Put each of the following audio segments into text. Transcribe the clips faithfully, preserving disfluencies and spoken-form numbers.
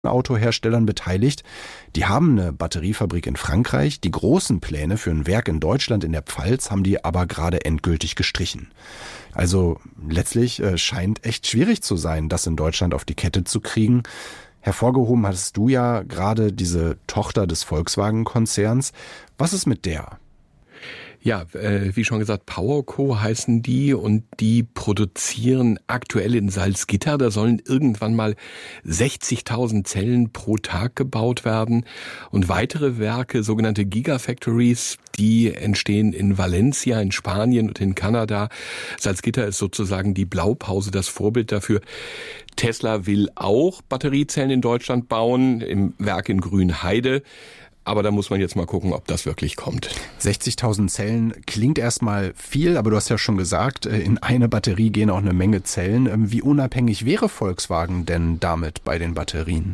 Autoherstellern beteiligt. Die haben eine Batteriefabrik in Frankreich. Die großen Pläne für ein Werk in Deutschland in der Pfalz haben die aber gerade endgültig gestrichen. Also letztlich äh, scheint echt schwierig zu sein, das in Deutschland auf die Kette zu kriegen. Hervorgehoben hattest du ja gerade diese Tochter des Volkswagen-Konzerns. Was ist mit der? Ja, äh, wie schon gesagt, PowerCo heißen die und die produzieren aktuell in Salzgitter. Da sollen irgendwann mal sechzigtausend Zellen pro Tag gebaut werden. Und weitere Werke, sogenannte Gigafactories, die entstehen in Valencia, in Spanien und in Kanada. Salzgitter ist sozusagen die Blaupause, das Vorbild dafür. Tesla will auch Batteriezellen in Deutschland bauen, im Werk in Grünheide. Aber da muss man jetzt mal gucken, ob das wirklich kommt. sechzigtausend Zellen klingt erstmal viel, aber du hast ja schon gesagt, in eine Batterie gehen auch eine Menge Zellen. Wie unabhängig wäre Volkswagen denn damit bei den Batterien?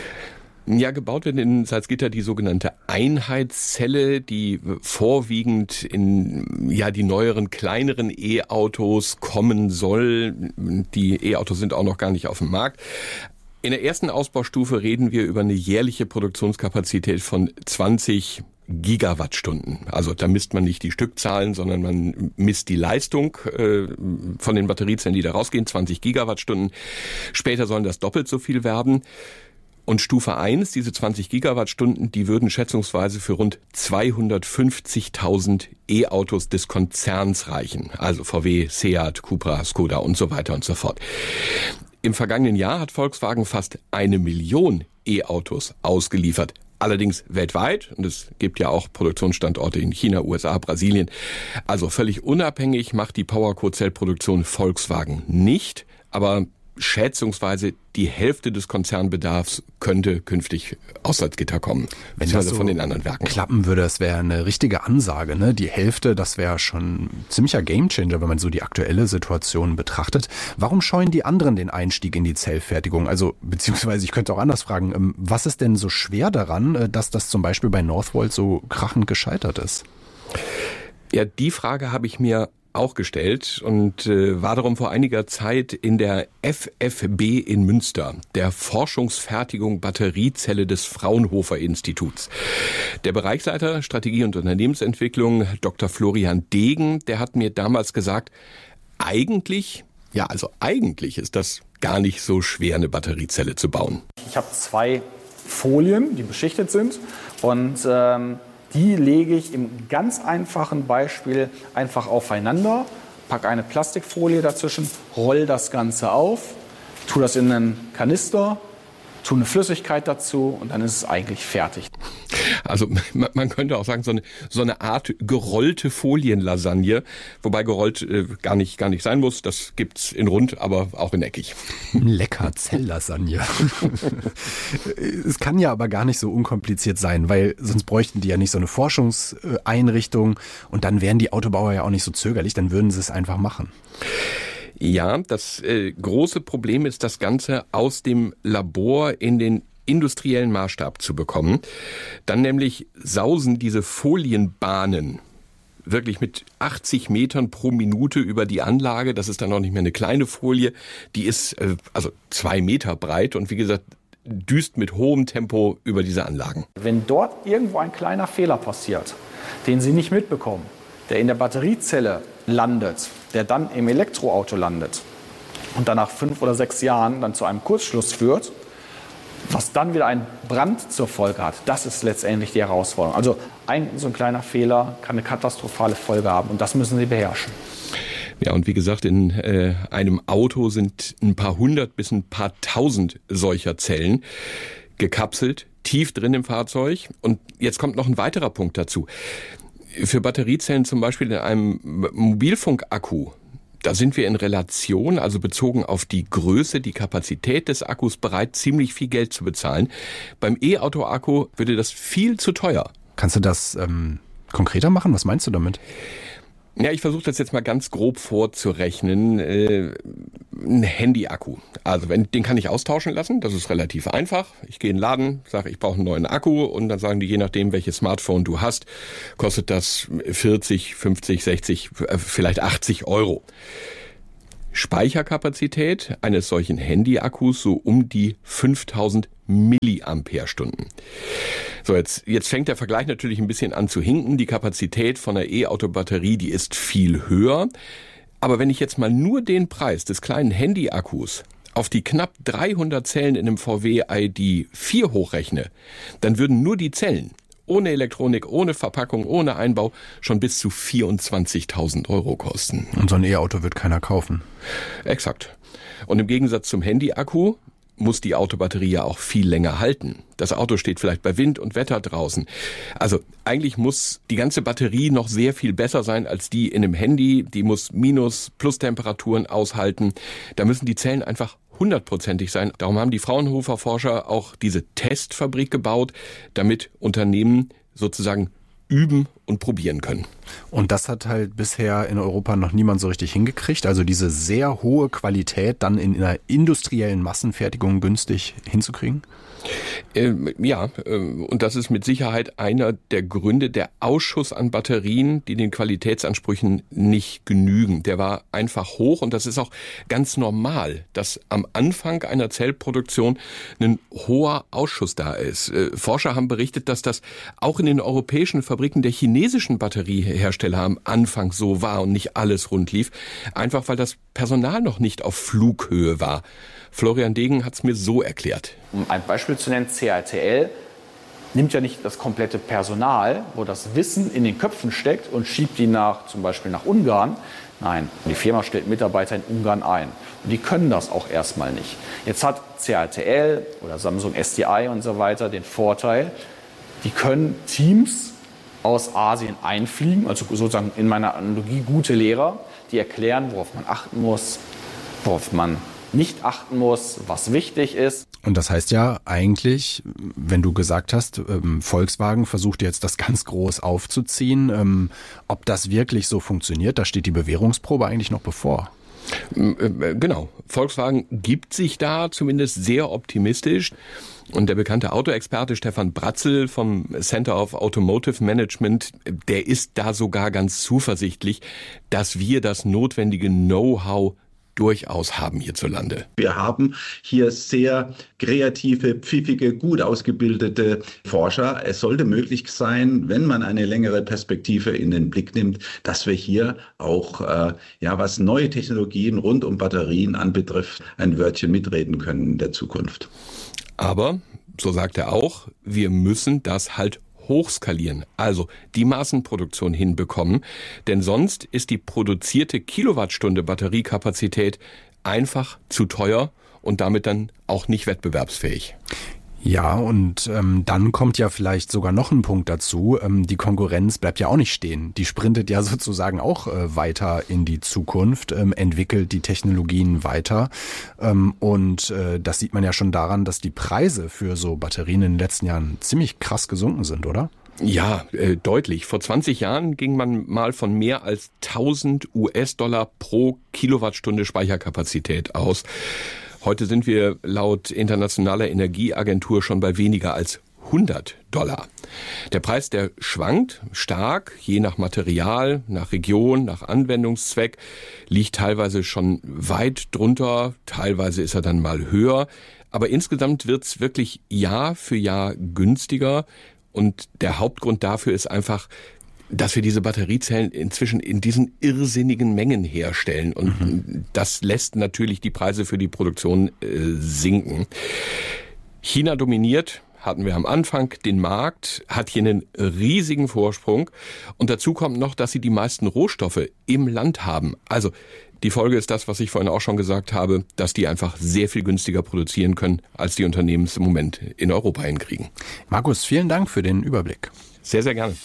Ja, gebaut wird in Salzgitter die sogenannte Einheitszelle, die vorwiegend in ja die neueren, kleineren E-Autos kommen soll. Die E-Autos sind auch noch gar nicht auf dem Markt. In der ersten Ausbaustufe reden wir über eine jährliche Produktionskapazität von zwanzig Gigawattstunden. Also da misst man nicht die Stückzahlen, sondern man misst die Leistung äh, von den Batteriezellen, die da rausgehen, zwanzig Gigawattstunden. Später sollen das doppelt so viel werden. Und Stufe eins, diese zwanzig Gigawattstunden, die würden schätzungsweise für rund zweihundertfünfzigtausend E-Autos des Konzerns reichen. Also V W, Seat, Cupra, Skoda und so weiter und so fort. Im vergangenen Jahr hat Volkswagen fast eine Million E-Autos ausgeliefert. Allerdings weltweit, und es gibt ja auch Produktionsstandorte in China, U S A, Brasilien. Also völlig unabhängig macht die PowerCo-Zellproduktion Volkswagen nicht, aber schätzungsweise die Hälfte des Konzernbedarfs könnte künftig aus Salzgitter kommen. Wenn das so von den anderen Werken klappen würde, das wäre eine richtige Ansage, ne? Die Hälfte, das wäre schon ein ziemlicher Gamechanger, wenn man so die aktuelle Situation betrachtet. Warum scheuen die anderen den Einstieg in die Zellfertigung? Also, beziehungsweise ich könnte auch anders fragen, was ist denn so schwer daran, dass das zum Beispiel bei Northvolt so krachend gescheitert ist? Ja, die Frage habe ich mir auch gestellt und äh, war darum vor einiger Zeit in der F F B in Münster, der Forschungsfertigung Batteriezelle des Fraunhofer Instituts. Der Bereichsleiter Strategie und Unternehmensentwicklung, Doktor Florian Degen, der hat mir damals gesagt, eigentlich, ja also eigentlich ist das gar nicht so schwer, eine Batteriezelle zu bauen. Ich habe zwei Folien, die beschichtet sind und ähm die lege ich im ganz einfachen Beispiel einfach aufeinander, packe eine Plastikfolie dazwischen, roll das Ganze auf, tue das in einen Kanister, tue eine Flüssigkeit dazu und dann ist es eigentlich fertig. Also man, man könnte auch sagen, so eine, so eine Art gerollte Folienlasagne, wobei gerollt äh, gar nicht, gar nicht sein muss. Das gibt's in rund, aber auch in eckig. Lecker, Zelllasagne. Es kann ja aber gar nicht so unkompliziert sein, weil sonst bräuchten die ja nicht so eine Forschungseinrichtung und dann wären die Autobauer ja auch nicht so zögerlich, dann würden sie es einfach machen. Ja, das äh, große Problem ist, das Ganze aus dem Labor in den industriellen Maßstab zu bekommen. Dann nämlich sausen diese Folienbahnen wirklich mit achtzig Metern pro Minute über die Anlage. Das ist dann noch nicht mehr eine kleine Folie. Die ist äh, also zwei Meter breit und wie gesagt, düst mit hohem Tempo über diese Anlagen. Wenn dort irgendwo ein kleiner Fehler passiert, den Sie nicht mitbekommen, der in der Batteriezelle landet, der dann im Elektroauto landet und dann nach fünf oder sechs Jahren dann zu einem Kurzschluss führt, was dann wieder einen Brand zur Folge hat, das ist letztendlich die Herausforderung. Also ein so ein kleiner Fehler kann eine katastrophale Folge haben und das müssen Sie beherrschen. Ja, und wie gesagt, in äh, einem Auto sind ein paar hundert bis ein paar tausend solcher Zellen gekapselt, tief drin im Fahrzeug. Und jetzt kommt noch ein weiterer Punkt dazu. Für Batteriezellen zum Beispiel in einem Mobilfunkakku, da sind wir in Relation, also bezogen auf die Größe, die Kapazität des Akkus, bereit, ziemlich viel Geld zu bezahlen. Beim E-Auto-Akku würde das viel zu teuer. Kannst du das ähm, konkreter machen? Was meinst du damit? Ja, ich versuche das jetzt mal ganz grob vorzurechnen. Äh, ein Handy-Akku. Also wenn, den kann ich austauschen lassen, das ist relativ einfach. Ich gehe in den Laden, sage, ich brauche einen neuen Akku und dann sagen die, je nachdem, welches Smartphone du hast, kostet das vierzig, fünfzig, sechzig, vielleicht achtzig Euro. Speicherkapazität eines solchen Handy-Akkus so um die fünftausend Milliampere-Stunden. So, jetzt, jetzt fängt der Vergleich natürlich ein bisschen an zu hinken. Die Kapazität von einer E-Auto-Batterie, die ist viel höher. Aber wenn ich jetzt mal nur den Preis des kleinen Handy-Akkus auf die knapp dreihundert Zellen in einem V W I D vier hochrechne, dann würden nur die Zellen ohne Elektronik, ohne Verpackung, ohne Einbau schon bis zu vierundzwanzigtausend Euro kosten. Und so ein E-Auto wird keiner kaufen. Exakt. Und im Gegensatz zum Handy-Akku muss die Autobatterie ja auch viel länger halten. Das Auto steht vielleicht bei Wind und Wetter draußen. Also eigentlich muss die ganze Batterie noch sehr viel besser sein als die in einem Handy. Die muss Minus-, Plus-Temperaturen aushalten. Da müssen die Zellen einfach hundertprozentig sein. Darum haben die Fraunhofer Forscher auch diese Testfabrik gebaut, damit Unternehmen sozusagen üben und probieren können. Und das hat halt bisher in Europa noch niemand so richtig hingekriegt. Also diese sehr hohe Qualität dann in einer industriellen Massenfertigung günstig hinzukriegen? Ähm, ja, äh, und das ist mit Sicherheit einer der Gründe, der Ausschuss an Batterien, die den Qualitätsansprüchen nicht genügen. Der war einfach hoch und das ist auch ganz normal, dass am Anfang einer Zellproduktion ein hoher Ausschuss da ist. Äh, Forscher haben berichtet, dass das auch in den europäischen Fabriken der chinesischen Batteriehersteller am Anfang so war und nicht alles rund lief, einfach weil das Personal noch nicht auf Flughöhe war. Florian Degen hat es mir so erklärt. Um ein Beispiel zu nennen, C A T L nimmt ja nicht das komplette Personal, wo das Wissen in den Köpfen steckt und schiebt die nach, zum Beispiel nach Ungarn. Nein, die Firma stellt Mitarbeiter in Ungarn ein. Und die können das auch erstmal nicht. Jetzt hat C A T L oder Samsung S D I und so weiter den Vorteil, die können Teams aus Asien einfliegen, also sozusagen in meiner Analogie gute Lehrer, die erklären, worauf man achten muss, worauf man nicht achten muss, was wichtig ist. Und das heißt ja eigentlich, wenn du gesagt hast, ähm, Volkswagen versucht jetzt das ganz groß aufzuziehen, ähm, ob das wirklich so funktioniert, da steht die Bewährungsprobe eigentlich noch bevor. Genau, Volkswagen gibt sich da zumindest sehr optimistisch. Und der bekannte Autoexperte Stefan Bratzel vom Center of Automotive Management, der ist da sogar ganz zuversichtlich, dass wir das notwendige Know-how durchaus haben hierzulande. Wir haben hier sehr kreative, pfiffige, gut ausgebildete Forscher. Es sollte möglich sein, wenn man eine längere Perspektive in den Blick nimmt, dass wir hier auch, äh, ja, was neue Technologien rund um Batterien anbetrifft, ein Wörtchen mitreden können in der Zukunft. Aber, so sagt er auch, wir müssen das halt hochskalieren, also die Massenproduktion hinbekommen, denn sonst ist die produzierte Kilowattstunde Batteriekapazität einfach zu teuer und damit dann auch nicht wettbewerbsfähig. Ja, und ähm, dann kommt ja vielleicht sogar noch ein Punkt dazu. Ähm, die Konkurrenz bleibt ja auch nicht stehen. Die sprintet ja sozusagen auch äh, weiter in die Zukunft, ähm, entwickelt die Technologien weiter. Ähm, und äh, das sieht man ja schon daran, dass die Preise für so Batterien in den letzten Jahren ziemlich krass gesunken sind, oder? Ja, äh, deutlich. Vor zwanzig Jahren ging man mal von mehr als tausend US-Dollar pro Kilowattstunde Speicherkapazität aus. Heute sind wir laut Internationaler Energieagentur schon bei weniger als hundert Dollar. Der Preis, der schwankt stark, je nach Material, nach Region, nach Anwendungszweck, liegt teilweise schon weit drunter, teilweise ist er dann mal höher. Aber insgesamt wird's wirklich Jahr für Jahr günstiger. Und der Hauptgrund dafür ist einfach, dass wir diese Batteriezellen inzwischen in diesen irrsinnigen Mengen herstellen. Und mhm. das lässt natürlich die Preise für die Produktion äh, sinken. China dominiert, hatten wir am Anfang, den Markt, hat hier einen riesigen Vorsprung. Und dazu kommt noch, dass sie die meisten Rohstoffe im Land haben. Also die Folge ist das, was ich vorhin auch schon gesagt habe, dass die einfach sehr viel günstiger produzieren können, als die Unternehmen es im Moment in Europa hinkriegen. Markus, vielen Dank für den Überblick. Sehr, sehr gerne.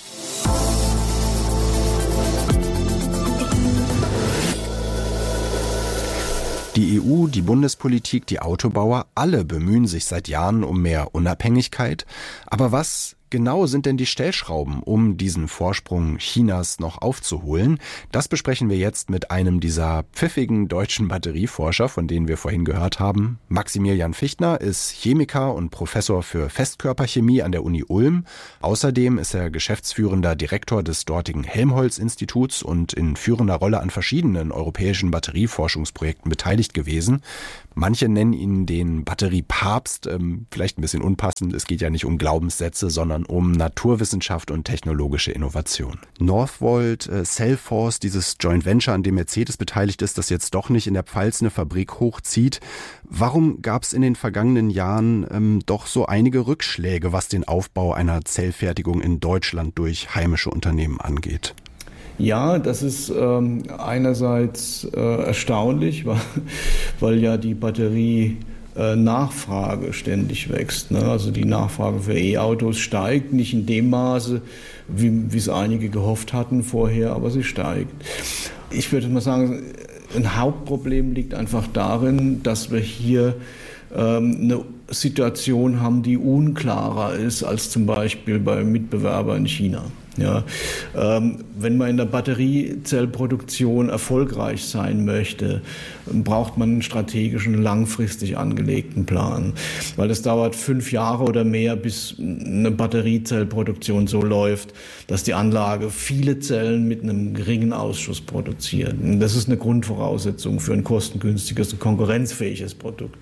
Die E U, die Bundespolitik, die Autobauer, alle bemühen sich seit Jahren um mehr Unabhängigkeit. Aber was genau sind denn die Stellschrauben, um diesen Vorsprung Chinas noch aufzuholen? Das besprechen wir jetzt mit einem dieser pfiffigen deutschen Batterieforscher, von denen wir vorhin gehört haben. Maximilian Fichtner ist Chemiker und Professor für Festkörperchemie an der Uni Ulm. Außerdem ist er geschäftsführender Direktor des dortigen Helmholtz-Instituts und in führender Rolle an verschiedenen europäischen Batterieforschungsprojekten beteiligt gewesen. Manche nennen ihn den Batteriepapst, ähm, vielleicht ein bisschen unpassend. Es geht ja nicht um Glaubenssätze, sondern um Naturwissenschaft und technologische Innovation. Northvolt, äh, Cellforce, dieses Joint Venture, an dem Mercedes beteiligt ist, das jetzt doch nicht in der Pfalz eine Fabrik hochzieht. Warum gab es in den vergangenen Jahren ähm, doch so einige Rückschläge, was den Aufbau einer Zellfertigung in Deutschland durch heimische Unternehmen angeht? Ja, das ist ähm, einerseits äh, erstaunlich, weil, weil ja die Batterie-Nachfrage äh, ständig wächst. Ne? Also die Nachfrage für E-Autos steigt, nicht in dem Maße, wie, wie es einige gehofft hatten vorher, aber sie steigt. Ich würde mal sagen, ein Hauptproblem liegt einfach darin, dass wir hier ähm, eine Situation haben, die unklarer ist als zum Beispiel bei Mitbewerbern in China. Ja, ähm, wenn man in der Batteriezellproduktion erfolgreich sein möchte, braucht man einen strategischen, langfristig angelegten Plan. Weil es dauert fünf Jahre oder mehr, bis eine Batteriezellproduktion so läuft, dass die Anlage viele Zellen mit einem geringen Ausschuss produziert. Und das ist eine Grundvoraussetzung für ein kostengünstiges und konkurrenzfähiges Produkt.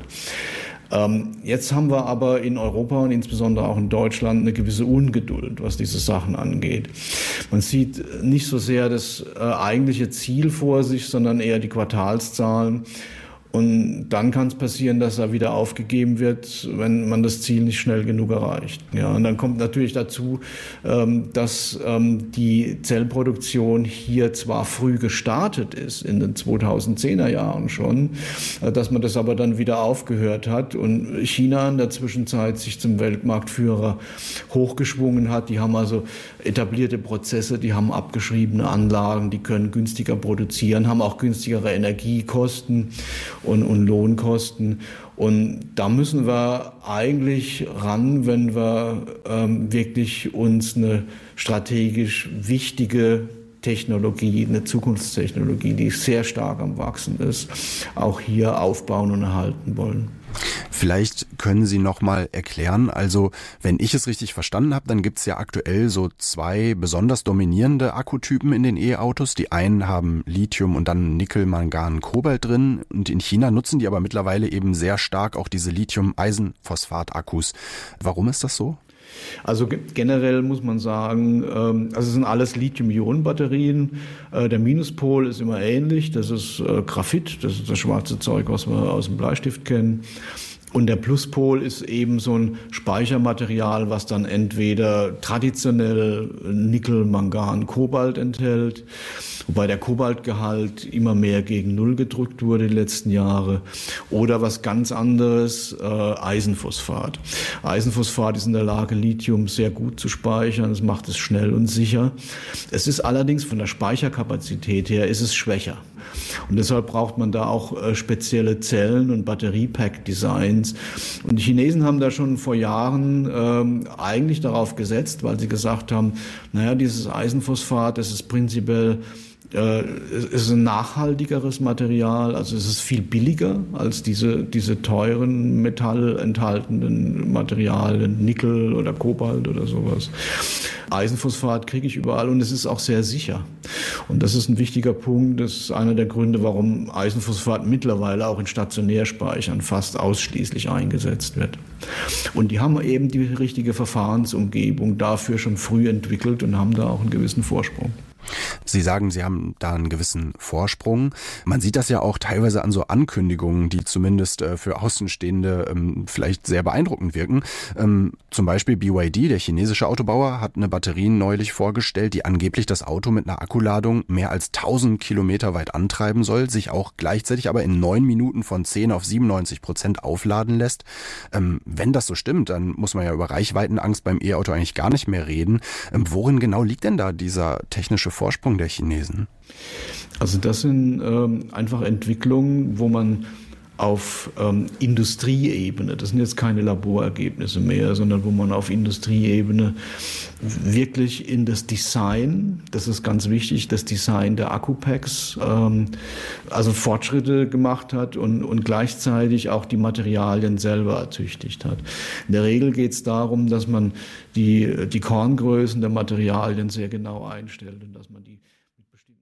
Jetzt haben wir aber in Europa und insbesondere auch in Deutschland eine gewisse Ungeduld, was diese Sachen angeht. Man sieht nicht so sehr das äh, eigentliche Ziel vor sich, sondern eher die Quartalszahlen. Und dann kann es passieren, dass er wieder aufgegeben wird, wenn man das Ziel nicht schnell genug erreicht. Ja, und dann kommt natürlich dazu, ähm, dass ähm, die Zellproduktion hier zwar früh gestartet ist, in den zweitausendzehner Jahren schon, äh, dass man das aber dann wieder aufgehört hat und China in der Zwischenzeit sich zum Weltmarktführer hochgeschwungen hat. Die haben also etablierte Prozesse, die haben abgeschriebene Anlagen, die können günstiger produzieren, haben auch günstigere Energiekosten und, und Lohnkosten. Und da müssen wir eigentlich ran, wenn wir ähm, wirklich uns eine strategisch wichtige Technologie, eine Zukunftstechnologie, die sehr stark am Wachsen ist, auch hier aufbauen und erhalten wollen. Vielleicht können Sie noch mal erklären, also wenn ich es richtig verstanden habe, dann gibt es ja aktuell so zwei besonders dominierende Akkutypen in den E-Autos. Die einen haben Lithium und dann Nickel, Mangan, Kobalt drin und in China nutzen die aber mittlerweile eben sehr stark auch diese Lithium-Eisenphosphat-Akkus. Warum ist das so? Also generell muss man sagen, also es sind alles Lithium-Ionen-Batterien. Der Minuspol ist immer ähnlich, das ist Graphit, das ist das schwarze Zeug, was wir aus dem Bleistift kennen. Und der Pluspol ist eben so ein Speichermaterial, was dann entweder traditionell Nickel, Mangan, Kobalt enthält, wobei der Kobaltgehalt immer mehr gegen Null gedrückt wurde die letzten Jahre, oder was ganz anderes, äh, Eisenphosphat. Eisenphosphat ist in der Lage, Lithium sehr gut zu speichern, das macht es schnell und sicher. Es ist allerdings von der Speicherkapazität her ist es schwächer. Und deshalb braucht man da auch äh, spezielle Zellen und Batteriepack-Designs. Und die Chinesen haben da schon vor Jahren ähm, eigentlich darauf gesetzt, weil sie gesagt haben, naja, dieses Eisenphosphat, das ist prinzipiell äh, es ist ein nachhaltigeres Material, also es ist viel billiger als diese, diese teuren metallenthaltenden Materialien, Nickel oder Kobalt oder sowas. Eisenphosphat kriege ich überall und es ist auch sehr sicher. Und das ist ein wichtiger Punkt. Das ist einer der Gründe, warum Eisenphosphat mittlerweile auch in Stationärspeichern fast ausschließlich eingesetzt wird. Und die haben eben die richtige Verfahrensumgebung dafür schon früh entwickelt und haben da auch einen gewissen Vorsprung. Sie sagen, Sie haben da einen gewissen Vorsprung. Man sieht das ja auch teilweise an so Ankündigungen, die zumindest für Außenstehende ähm, vielleicht sehr beeindruckend wirken. Ähm, zum Beispiel B Y D, der chinesische Autobauer, hat eine Batterie neulich vorgestellt, die angeblich das Auto mit einer Akkuladung mehr als tausend Kilometer weit antreiben soll, sich auch gleichzeitig aber in neun Minuten von zehn auf siebenundneunzig Prozent aufladen lässt. Ähm, wenn das so stimmt, dann muss man ja über Reichweitenangst beim E-Auto eigentlich gar nicht mehr reden. Ähm, worin genau liegt denn da dieser technische Vorsprung der Chinesen? Also das sind ähm, einfach Entwicklungen, wo man auf ähm, Industrieebene, das sind jetzt keine Laborergebnisse mehr, sondern wo man auf Industrieebene wirklich in das Design, das ist ganz wichtig, das Design der Akkupacks, ähm, also Fortschritte gemacht hat und, und gleichzeitig auch die Materialien selber ertüchtigt hat. In der Regel geht es darum, dass man die, die Korngrößen der Materialien sehr genau einstellt und dass man die mit bestimmten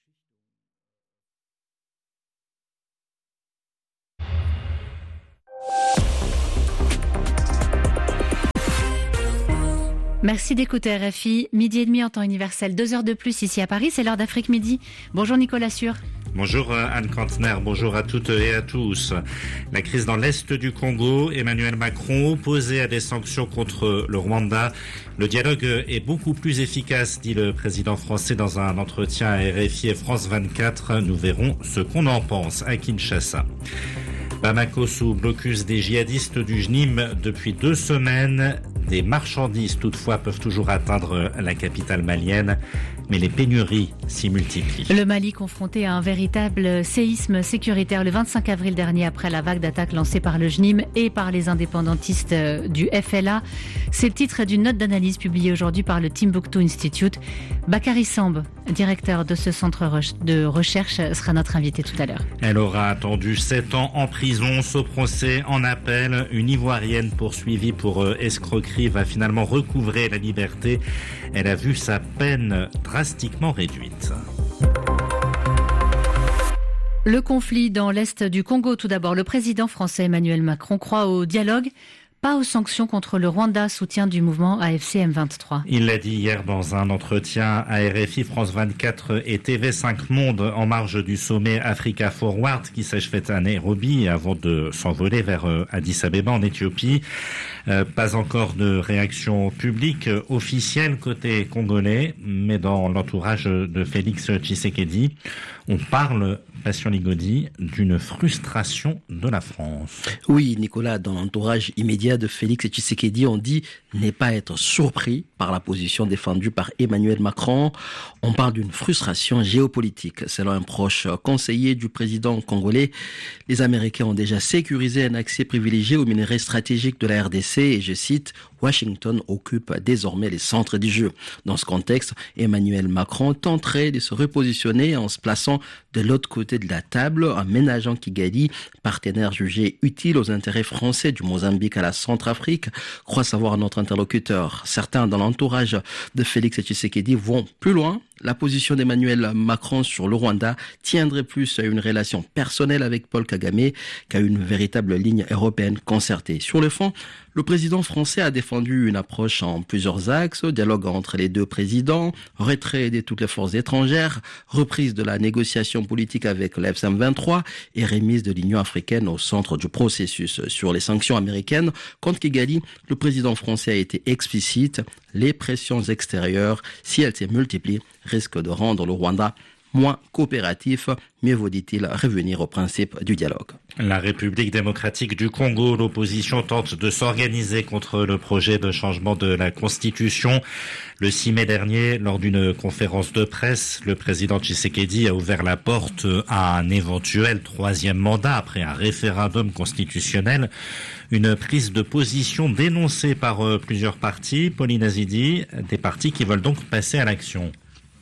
Merci d'écouter R F I, midi et demi en temps universel, deux heures de plus ici à Paris, c'est l'heure d'Afrique Midi. Bonjour Nicolas Sûr. Bonjour Anne Kantner, bonjour à toutes et à tous. La crise dans l'Est du Congo, Emmanuel Macron opposé à des sanctions contre le Rwanda. Le dialogue est beaucoup plus efficace, dit le président français dans un entretien à R F I et France vingt-quatre. Nous verrons ce qu'on en pense à Kinshasa. Bamako sous blocus des djihadistes du J N I M depuis deux semaines. Des marchandises toutefois peuvent toujours atteindre la capitale malienne, mais les pénuries s'y multiplient. Le Mali confronté à un véritable séisme sécuritaire le vingt-cinq avril dernier après la vague d'attaques lancée par le J N I M et par les indépendantistes du F L A. C'est le titre d'une note d'analyse publiée aujourd'hui par le Timbuktu Institute. Bakary Samb, directeur de ce centre de recherche, sera notre invité tout à l'heure. Elle aura attendu sept ans en prison. Au procès en appel, une Ivoirienne poursuivie pour escroquerie va finalement recouvrer la liberté. Elle a vu sa peine drastiquement réduite. Le conflit dans l'Est du Congo, tout d'abord. Le président français Emmanuel Macron croit au dialogue, pas aux sanctions contre le Rwanda, soutien du mouvement A F C M vingt-trois. Il l'a dit hier dans un entretien à R F I, France vingt-quatre et T V cinq Monde en marge du sommet Africa Forward qui s'achevait à Nairobi avant de s'envoler vers Addis Abeba en Éthiopie. Euh, pas encore de réaction publique officielle côté congolais, mais dans l'entourage de Félix Tshisekedi, on parle, Passion Ligodi, d'une frustration de la France. Oui, Nicolas, dans l'entourage immédiat de Félix Tshisekedi, on dit ne pas être surpris par la position défendue par Emmanuel Macron. On parle d'une frustration géopolitique. Selon un proche conseiller du président congolais, les Américains ont déjà sécurisé un accès privilégié aux minerais stratégiques de la R D C et, je cite, Washington occupe désormais les centres du jeu. Dans ce contexte, Emmanuel Macron tenterait de se repositionner en se plaçant de l'autre côté de la table, en ménageant Kigali, partenaire jugé utile aux intérêts français du Mozambique à la Centrafrique, croit savoir notre interlocuteur. Certains dans l'entourage de Félix Tshisekedi vont plus loin. La position d'Emmanuel Macron sur le Rwanda tiendrait plus à une relation personnelle avec Paul Kagame qu'à une véritable ligne européenne concertée. Sur le fond, le président français a défendu une approche en plusieurs axes, dialogue entre les deux présidents, retrait de toutes les forces étrangères, reprise de la négociation politique avec le F C M vingt-trois et remise de l'Union africaine au centre du processus. Sur les sanctions américaines contre Kigali, le président français a été explicite. Les pressions extérieures, si elles se multiplient, risquent de rendre le Rwanda moins coopératif. Mieux vaut, dit-il, revenir au principe du dialogue. La République démocratique du Congo, l'opposition tente de s'organiser contre le projet de changement de la Constitution. Le six mai dernier, lors d'une conférence de presse, le président Tshisekedi a ouvert la porte à un éventuel troisième mandat après un référendum constitutionnel. Une prise de position dénoncée par plusieurs partis, Pauline Azidi, des partis qui veulent donc passer à l'action.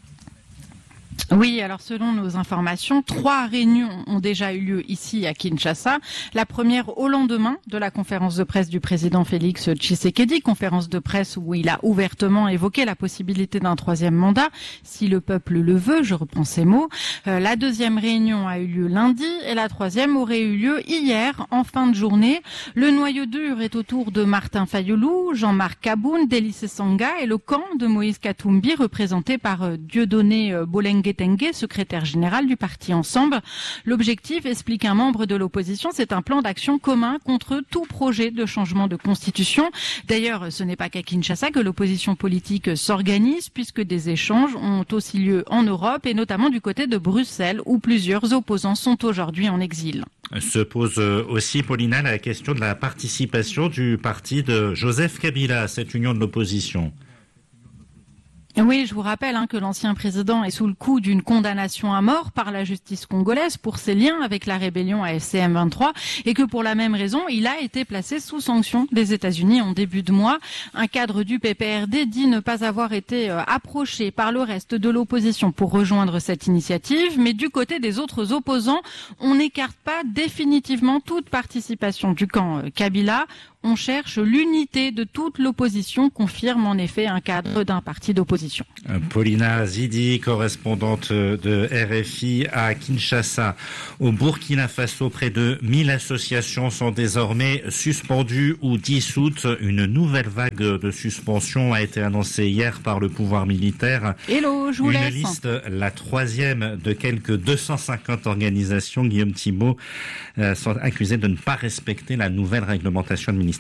Oui, alors selon nos informations, trois réunions ont déjà eu lieu ici à Kinshasa. La première au lendemain de la conférence de presse du président Félix Tshisekedi, conférence de presse où il a ouvertement évoqué la possibilité d'un troisième mandat, si le peuple le veut, je reprends ces mots. Euh, la deuxième réunion a eu lieu lundi et la troisième aurait eu lieu hier en fin de journée. Le noyau dur est autour de Martin Fayulu, Jean-Marc Kaboun, Délice Sanga et le camp de Moïse Katumbi représenté par euh, Dieudonné euh, Bolenge Tengue, secrétaire général du parti Ensemble. L'objectif, explique un membre de l'opposition, c'est un plan d'action commun contre tout projet de changement de constitution. D'ailleurs, ce n'est pas qu'à Kinshasa que l'opposition politique s'organise, puisque des échanges ont aussi lieu en Europe et notamment du côté de Bruxelles, où plusieurs opposants sont aujourd'hui en exil. Se pose aussi, Paulina, la question de la participation du parti de Joseph Kabila à cette union de l'opposition. Oui, je vous rappelle hein, que l'ancien président est sous le coup d'une condamnation à mort par la justice congolaise pour ses liens avec la rébellion A F C M vingt-trois et que pour la même raison, il a été placé sous sanction des États-Unis en début de mois. Un cadre du P P R D dit ne pas avoir été euh, approché par le reste de l'opposition pour rejoindre cette initiative, mais du côté des autres opposants, on n'écarte pas définitivement toute participation du camp euh, Kabila. On cherche l'unité de toute l'opposition, confirme en effet un cadre d'un parti d'opposition. Paulina Zidi, correspondante de R F I à Kinshasa. Au Burkina Faso, près de mille associations sont désormais suspendues ou dissoutes. Une nouvelle vague de suspension a été annoncée hier par le pouvoir militaire. Hello, je vous Une laisse. liste, la troisième de quelques deux cent cinquante organisations, Guillaume Thibault, euh, sont accusées de ne pas respecter la nouvelle réglementation administrative.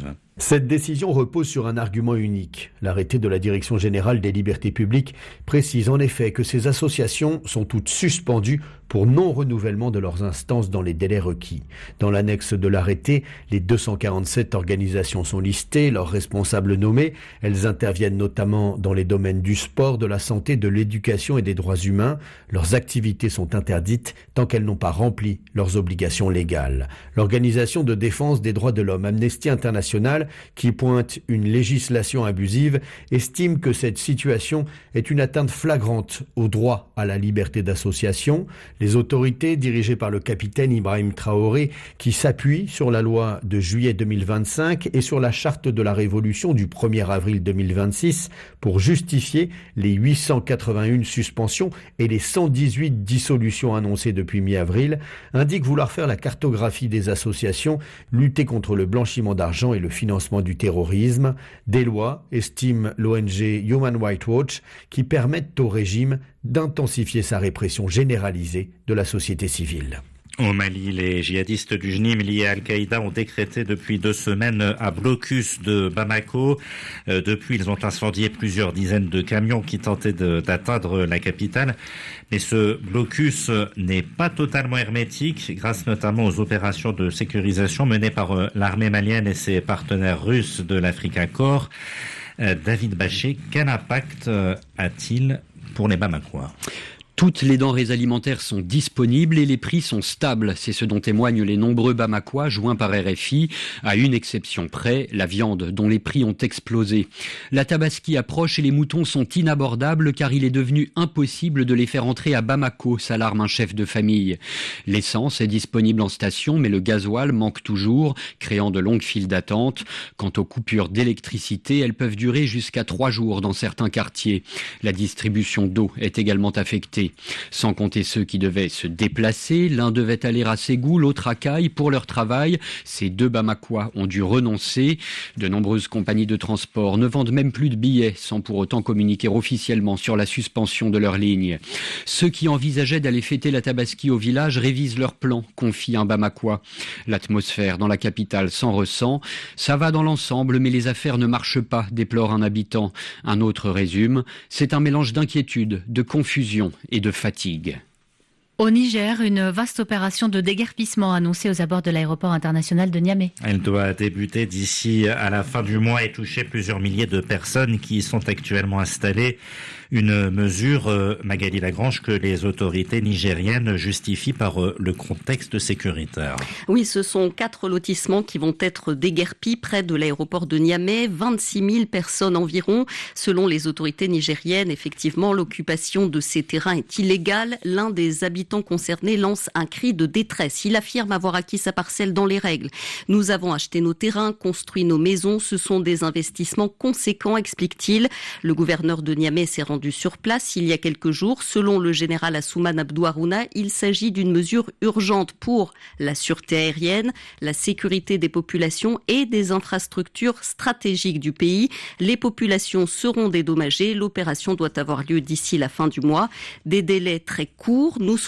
Cette décision repose sur un argument unique. L'arrêté de la Direction générale des libertés publiques précise en effet que ces associations sont toutes suspendues pour non-renouvellement de leurs instances dans les délais requis. Dans l'annexe de l'arrêté, les deux cent quarante-sept organisations sont listées, leurs responsables nommés. Elles interviennent notamment dans les domaines du sport, de la santé, de l'éducation et des droits humains. Leurs activités sont interdites tant qu'elles n'ont pas rempli leurs obligations légales. L'Organisation de défense des droits de l'homme Amnesty International, qui pointe une législation abusive, estime que cette situation est une atteinte flagrante au droit à la liberté d'association. Les autorités, dirigées par le capitaine Ibrahim Traoré, qui s'appuient sur la loi de juillet deux mille vingt-cinq et sur la charte de la Révolution du premier avril deux mille vingt-six, pour justifier les huit cent quatre-vingt-un suspensions et les cent dix-huit dissolutions annoncées depuis mi-avril, indiquent vouloir faire la cartographie des associations, lutter contre le blanchiment d'argent et le financement du terrorisme. Des lois, estime l'O N G Human Rights Watch, qui permettent au régime d'intensifier sa répression généralisée de la société civile. Au Mali, les djihadistes du J N I M liés à Al-Qaïda ont décrété depuis deux semaines un blocus de Bamako. Euh, depuis, ils ont incendié plusieurs dizaines de camions qui tentaient de, d'atteindre la capitale. Mais ce blocus n'est pas totalement hermétique, grâce notamment aux opérations de sécurisation menées par euh, l'armée malienne et ses partenaires russes de l'Africa Corps. Euh, David Bachet, quel impact euh, a-t-il pour les Bamakois ? Toutes les denrées alimentaires sont disponibles et les prix sont stables. C'est ce dont témoignent les nombreux Bamakois joints par R F I, à une exception près, la viande, dont les prix ont explosé. La Tabaski approche et les moutons sont inabordables car il est devenu impossible de les faire entrer à Bamako, s'alarme un chef de famille. L'essence est disponible en station, mais le gasoil manque toujours, créant de longues files d'attente. Quant aux coupures d'électricité, elles peuvent durer jusqu'à trois jours dans certains quartiers. La distribution d'eau est également affectée. Sans compter ceux qui devaient se déplacer, l'un devait aller à Ségou, l'autre à Caille pour leur travail. Ces deux Bamakois ont dû renoncer. De nombreuses compagnies de transport ne vendent même plus de billets sans pour autant communiquer officiellement sur la suspension de leurs lignes. Ceux qui envisageaient d'aller fêter la Tabaski au village révisent leur plan, confie un Bamakois. L'atmosphère dans la capitale s'en ressent. Ça va dans l'ensemble, mais les affaires ne marchent pas, déplore un habitant. Un autre résume, c'est un mélange d'inquiétude, de confusion et de fatigue. Au Niger, une vaste opération de déguerpissement annoncée aux abords de l'aéroport international de Niamey. Elle doit débuter d'ici à la fin du mois et toucher plusieurs milliers de personnes qui y sont actuellement installées. Une mesure, euh, Magali Lagrange, que les autorités nigériennes justifient par euh, le contexte sécuritaire. Oui, ce sont quatre lotissements qui vont être déguerpis près de l'aéroport de Niamey. vingt-six mille personnes environ. Selon les autorités nigériennes, effectivement, l'occupation de ces terrains est illégale. L'un des habitants concernés lance un cri de détresse. Il affirme avoir acquis sa parcelle dans les règles. Nous avons acheté nos terrains, construit nos maisons. Ce sont des investissements conséquents, explique-t-il. Le gouverneur de Niamey s'est rendu sur place il y a quelques jours. Selon le général Assouman Abdou Harouna, il s'agit d'une mesure urgente pour la sûreté aérienne, la sécurité des populations et des infrastructures stratégiques du pays. Les populations seront dédommagées. L'opération doit avoir lieu d'ici la fin du mois. Des délais très courts. Nous souhaitons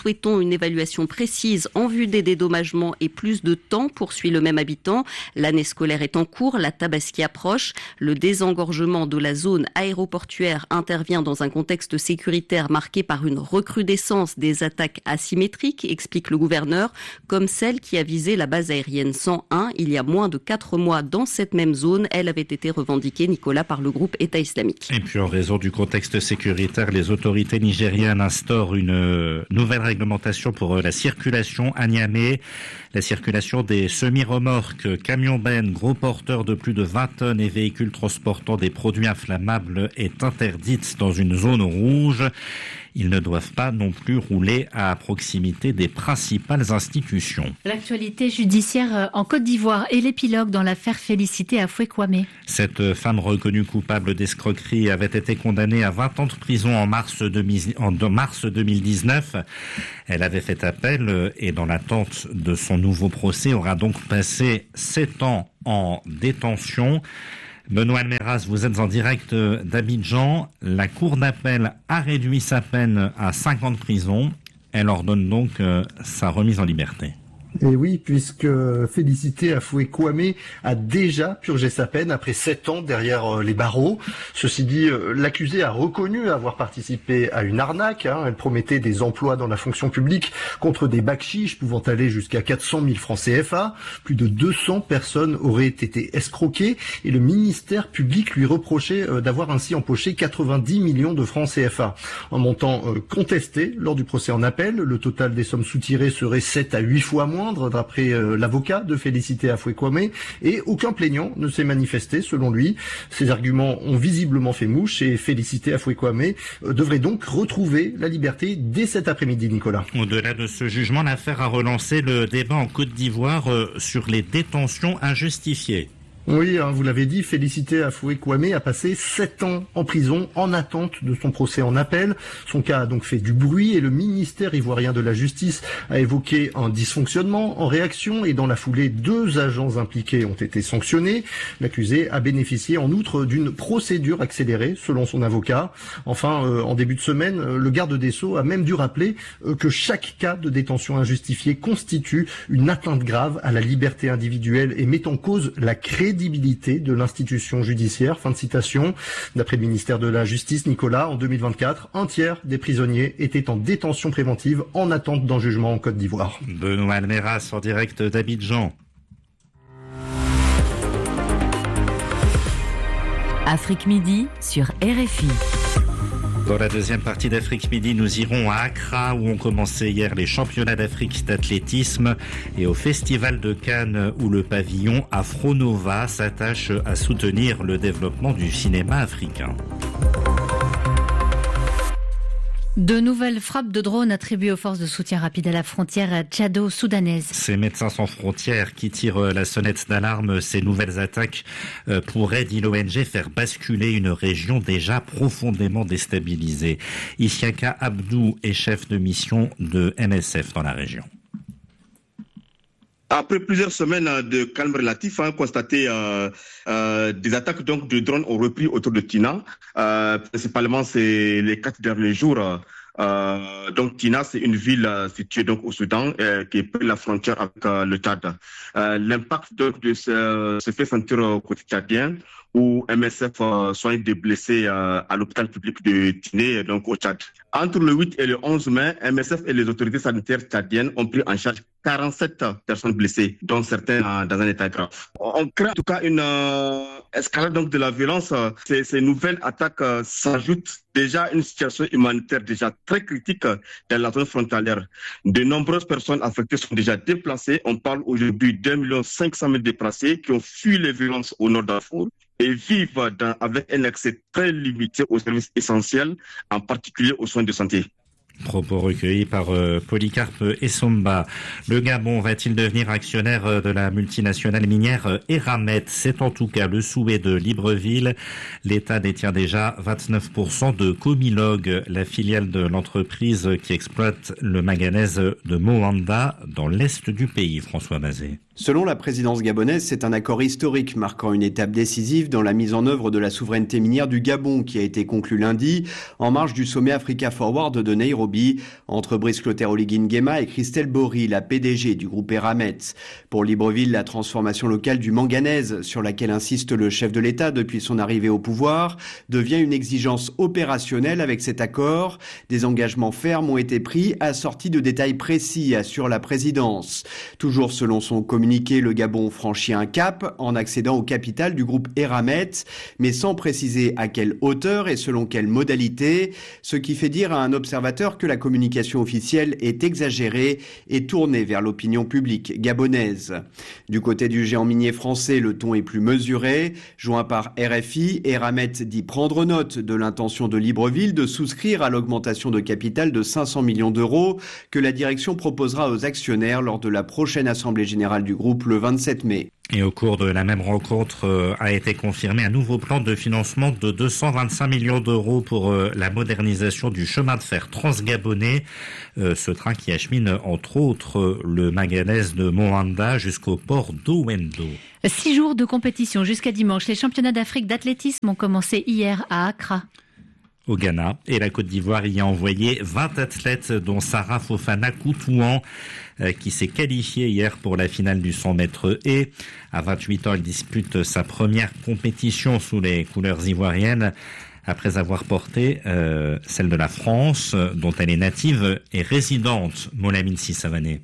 souhaitons une évaluation précise en vue des dédommagements et plus de temps, poursuit le même habitant. L'année scolaire est en cours, la Tabaski approche. Le désengorgement de la zone aéroportuaire intervient dans un contexte sécuritaire marqué par une recrudescence des attaques asymétriques, explique le gouverneur, comme celle qui a visé la base aérienne cent un il y a moins de quatre mois dans cette même zone. Elle avait été revendiquée, Nicolas, par le groupe État islamique. Et puis en raison du contexte sécuritaire, les autorités nigériennes instaurent une nouvelle réglementation pour la circulation à Niamey. La circulation des semi-remorques, camions-bennes, gros porteurs de plus de vingt tonnes et véhicules transportant des produits inflammables est interdite dans une zone rouge. Ils ne doivent pas non plus rouler à proximité des principales institutions. L'actualité judiciaire en Côte d'Ivoire et l'épilogue dans l'affaire Félicité Afoué-Kouamé. Cette femme reconnue coupable d'escroquerie avait été condamnée à vingt ans de prison en mars, en mars deux mille dix-neuf. Elle avait fait appel et dans l'attente de son nouveau procès aura donc passé sept ans en détention. Benoît Almeras, vous êtes en direct d'Abidjan. La cour d'appel a réduit sa peine à cinq ans de prison. Elle ordonne donc sa remise en liberté. Et oui, puisque Félicité Afoué-Kouamé a déjà purgé sa peine après sept ans derrière les barreaux. Ceci dit, l'accusée a reconnu avoir participé à une arnaque. Hein. Elle promettait des emplois dans la fonction publique contre des bakchiches pouvant aller jusqu'à quatre cent mille francs C F A. Plus de deux cents personnes auraient été escroquées et le ministère public lui reprochait d'avoir ainsi empoché quatre-vingt-dix millions de francs C F A. Un montant contesté lors du procès en appel. Le total des sommes soutirées serait sept à huit fois moins d'après euh, l'avocat de Félicité Afoué-Kouamé, et aucun plaignant ne s'est manifesté selon lui. Ces arguments ont visiblement fait mouche et Félicité Afoué-Kouamé euh, devrait donc retrouver la liberté dès cet après-midi, Nicolas. Au-delà de ce jugement, l'affaire a relancé le débat en Côte d'Ivoire euh, sur les détentions injustifiées. Oui, hein, vous l'avez dit, Félicité Afoué-Kouamé a passé sept ans en prison en attente de son procès en appel. Son cas a donc fait du bruit et le ministère ivoirien de la Justice a évoqué un dysfonctionnement en réaction et dans la foulée, deux agents impliqués ont été sanctionnés. L'accusé a bénéficié en outre d'une procédure accélérée selon son avocat. Enfin, euh, en début de semaine, le garde des Sceaux a même dû rappeler euh, que chaque cas de détention injustifiée constitue une atteinte grave à la liberté individuelle et met en cause la crédibilité de l'institution judiciaire. Fin de citation. D'après le ministère de la Justice, Nicolas, en deux mille vingt-quatre, un tiers des prisonniers étaient en détention préventive en attente d'un jugement en Côte d'Ivoire. Benoît Almeras en direct d'Abidjan. Afrique Midi sur R F I. Dans la deuxième partie d'Afrique Midi, nous irons à Accra où ont commencé hier les championnats d'Afrique d'athlétisme et au Festival de Cannes où le pavillon Afronova s'attache à soutenir le développement du cinéma africain. De nouvelles frappes de drones attribuées aux forces de soutien rapide à la frontière tchado-soudanaise. C'est Médecins sans frontières qui tirent la sonnette d'alarme. Ces nouvelles attaques pourraient, dit l'O N G, faire basculer une région déjà profondément déstabilisée. Isiaka Abdou est chef de mission de M S F dans la région. Après plusieurs semaines de calme relatif, hein, constaté euh, euh, des attaques donc de drones ont repris autour de Tina. Euh, principalement, c'est les quatre derniers jours. Euh, donc Tina, c'est une ville euh, située donc au Soudan euh, qui est près de la frontière avec euh, le Tchad. Euh, l'impact donc de ce se fait sentir au côté tchadien où M S F euh, soigne des blessés euh, à l'hôpital public de Tiné, donc au Tchad. Entre le huit et le onze mai, M S F et les autorités sanitaires tchadiennes ont pris en charge quarante-sept personnes blessées, dont certains euh, dans un état grave. On craint en tout cas une euh, escalade donc de la violence. Ces, ces nouvelles attaques euh, s'ajoutent déjà à une situation humanitaire déjà très critique dans la zone frontalière. De nombreuses personnes affectées sont déjà déplacées. On parle aujourd'hui d'un million cinq cent mille déplacés qui ont fui les violences au nord Darfour et vivent dans, avec un accès très limité aux services essentiels, en particulier aux soins de santé. Propos recueillis par euh, Polycarpe Essomba. Le Gabon va-t-il devenir actionnaire de la multinationale minière Eramet? C'est en tout cas le souhait de Libreville. L'État détient déjà vingt-neuf pour cent de Comilog, la filiale de l'entreprise qui exploite le manganèse de Moanda dans l'est du pays. François Bazet. Selon la présidence gabonaise, c'est un accord historique marquant une étape décisive dans la mise en œuvre de la souveraineté minière du Gabon qui a été conclu lundi en marge du sommet Africa Forward de Nairobi Nairobi, entre Brice Clotaire-Oligui Nguema et Christelle Bory, la P D G du groupe Eramet. Pour Libreville, la transformation locale du manganèse, sur laquelle insiste le chef de l'État depuis son arrivée au pouvoir, devient une exigence opérationnelle avec cet accord. Des engagements fermes ont été pris, assortis de détails précis, assure la présidence. Toujours selon son communiqué, le Gabon franchit un cap en accédant au capital du groupe Eramet, mais sans préciser à quelle hauteur et selon quelle modalité, ce qui fait dire à un observateur que la communication officielle est exagérée et tournée vers l'opinion publique gabonaise. Du côté du géant minier français, le ton est plus mesuré. Joint par R F I, Eramet dit prendre note de l'intention de Libreville de souscrire à l'augmentation de capital de cinq cents millions d'euros que la direction proposera aux actionnaires lors de la prochaine assemblée générale du groupe le vingt-sept mai. Et au cours de la même rencontre euh, a été confirmé un nouveau plan de financement de deux cent vingt-cinq millions d'euros pour euh, la modernisation du chemin de fer transgabonais. Euh, ce train qui achemine entre autres euh, le manganèse de Moanda jusqu'au port d'Owendo. Six jours de compétition jusqu'à dimanche. Les championnats d'Afrique d'athlétisme ont commencé hier à Accra, au Ghana, et la Côte d'Ivoire y a envoyé vingt athlètes, dont Sarah Fofana Koutouan, euh, qui s'est qualifiée hier pour la finale du cent mètres haies. À vingt-huit ans, elle dispute sa première compétition sous les couleurs ivoiriennes, après avoir porté euh, celle de la France, dont elle est native et résidente, Molamine Sissavané.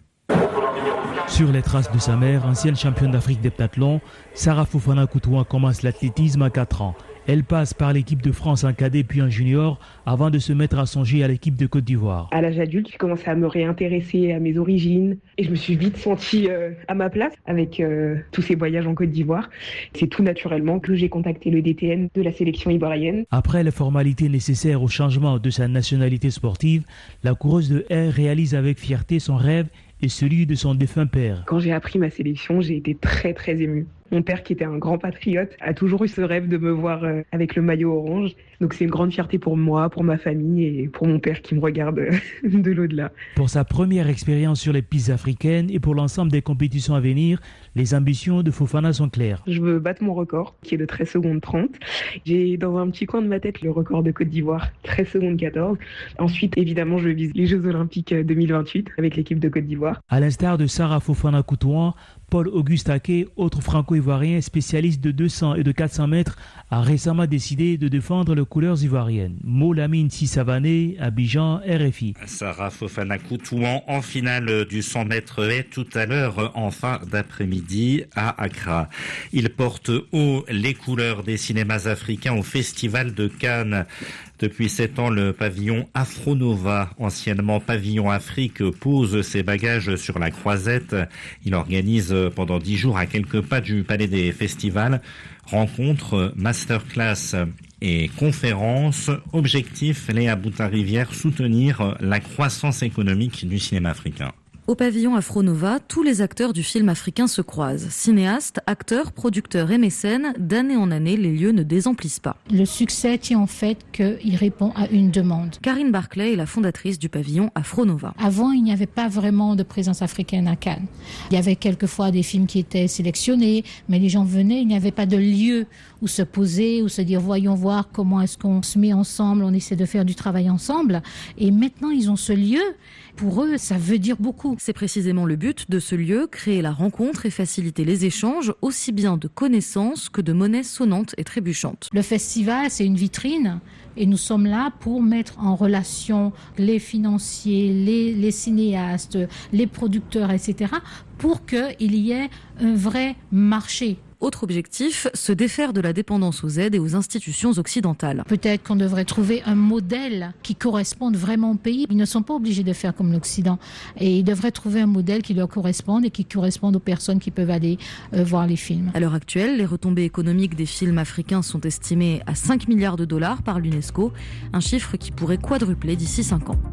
Sur les traces de sa mère, ancienne championne d'Afrique d'heptathlon, Sarah Fofana Koutouan commence l'athlétisme à quatre ans. Elle passe par l'équipe de France en cadet puis en junior avant de se mettre à songer à l'équipe de Côte d'Ivoire. À l'âge adulte, j'ai commencé à me réintéresser à mes origines et je me suis vite sentie euh, à ma place avec euh, tous ces voyages en Côte d'Ivoire. C'est tout naturellement que j'ai contacté le D T N de la sélection ivoirienne. Après les formalités nécessaires au changement de sa nationalité sportive, la coureuse de R réalise avec fierté son rêve et celui de son défunt père. Quand j'ai appris ma sélection, j'ai été très très émue. Mon père, qui était un grand patriote, a toujours eu ce rêve de me voir euh, avec le maillot orange. Donc c'est une grande fierté pour moi, pour ma famille et pour mon père qui me regarde euh, de l'au-delà. Pour sa première expérience sur les pistes africaines et pour l'ensemble des compétitions à venir, les ambitions de Fofana sont claires. Je veux battre mon record, qui est de treize secondes trente. J'ai dans un petit coin de ma tête le record de Côte d'Ivoire, treize secondes quatorze. Ensuite, évidemment, je vise les Jeux Olympiques deux mille vingt-huit avec l'équipe de Côte d'Ivoire. À l'instar de Sarah Fofana Koutouan, Paul-Auguste Aké, autre franco-ivoirien spécialiste de deux cents et de quatre cents mètres, a récemment décidé de défendre les couleurs ivoiriennes. Molamine Sissavané, Abidjan, R F I. Sarah Fofana Koutouan en finale du cent mètres haies tout à l'heure en fin d'après-midi à Accra. Il porte haut les couleurs des cinémas africains au Festival de Cannes. Depuis sept ans, le pavillon Afronova, anciennement pavillon Afrique, pose ses bagages sur la croisette. Il organise pendant dix jours à quelques pas du Palais des Festivals rencontres, masterclass et conférences. Objectif, Léa Boutard-Rivière, soutenir la croissance économique du cinéma africain. Au pavillon Afronova, tous les acteurs du film africain se croisent. Cinéastes, acteurs, producteurs et mécènes, d'année en année, les lieux ne désemplissent pas. Le succès tient en fait qu'il répond à une demande. Karine Barclay est la fondatrice du pavillon Afronova. Avant, il n'y avait pas vraiment de présence africaine à Cannes. Il y avait quelquefois des films qui étaient sélectionnés, mais les gens venaient, il n'y avait pas de lieu où se poser, où se dire voyons voir comment est-ce qu'on se met ensemble, on essaie de faire du travail ensemble. Et maintenant, ils ont ce lieu. Pour eux, ça veut dire beaucoup. C'est précisément le but de ce lieu, créer la rencontre et faciliter les échanges, aussi bien de connaissances que de monnaies sonnantes et trébuchantes. Le festival, c'est une vitrine et nous sommes là pour mettre en relation les financiers, les, les cinéastes, les producteurs, et cetera, pour qu'il y ait un vrai marché. Autre objectif, se défaire de la dépendance aux aides et aux institutions occidentales. Peut-être qu'on devrait trouver un modèle qui corresponde vraiment au pays. Ils ne sont pas obligés de faire comme l'Occident. Et ils devraient trouver un modèle qui leur corresponde et qui corresponde aux personnes qui peuvent aller euh, voir les films. À l'heure actuelle, les retombées économiques des films africains sont estimées à cinq milliards de dollars par l'UNESCO, un chiffre qui pourrait quadrupler d'ici cinq ans.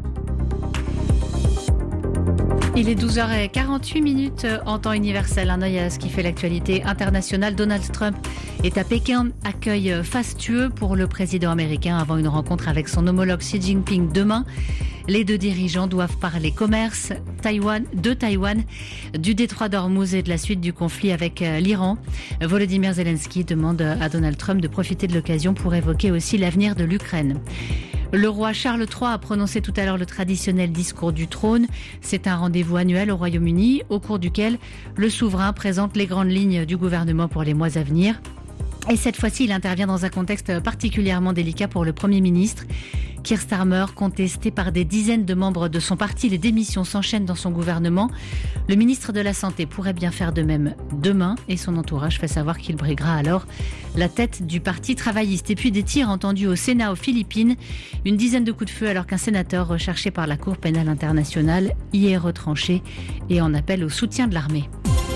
Il est douze heures quarante-huit minutes en temps universel. Un œil à ce qui fait l'actualité internationale. Donald Trump est à Pékin. Accueil fastueux pour le président américain avant une rencontre avec son homologue Xi Jinping demain. Les deux dirigeants doivent parler commerce, Taïwan, de Taïwan, du détroit d'Ormuz et de la suite du conflit avec l'Iran. Volodymyr Zelensky demande à Donald Trump de profiter de l'occasion pour évoquer aussi l'avenir de l'Ukraine. Le roi Charles trois a prononcé tout à l'heure le traditionnel discours du trône. C'est un rendez-vous annuel au Royaume-Uni, au cours duquel le souverain présente les grandes lignes du gouvernement pour les mois à venir. Et cette fois-ci, il intervient dans un contexte particulièrement délicat pour le Premier ministre. Keir Starmer, contesté par des dizaines de membres de son parti, les démissions s'enchaînent dans son gouvernement. Le ministre de la Santé pourrait bien faire de même demain et son entourage fait savoir qu'il briguera alors la tête du parti travailliste. Et puis des tirs entendus au Sénat aux Philippines, une dizaine de coups de feu alors qu'un sénateur recherché par la Cour pénale internationale y est retranché et en appelle au soutien de l'armée.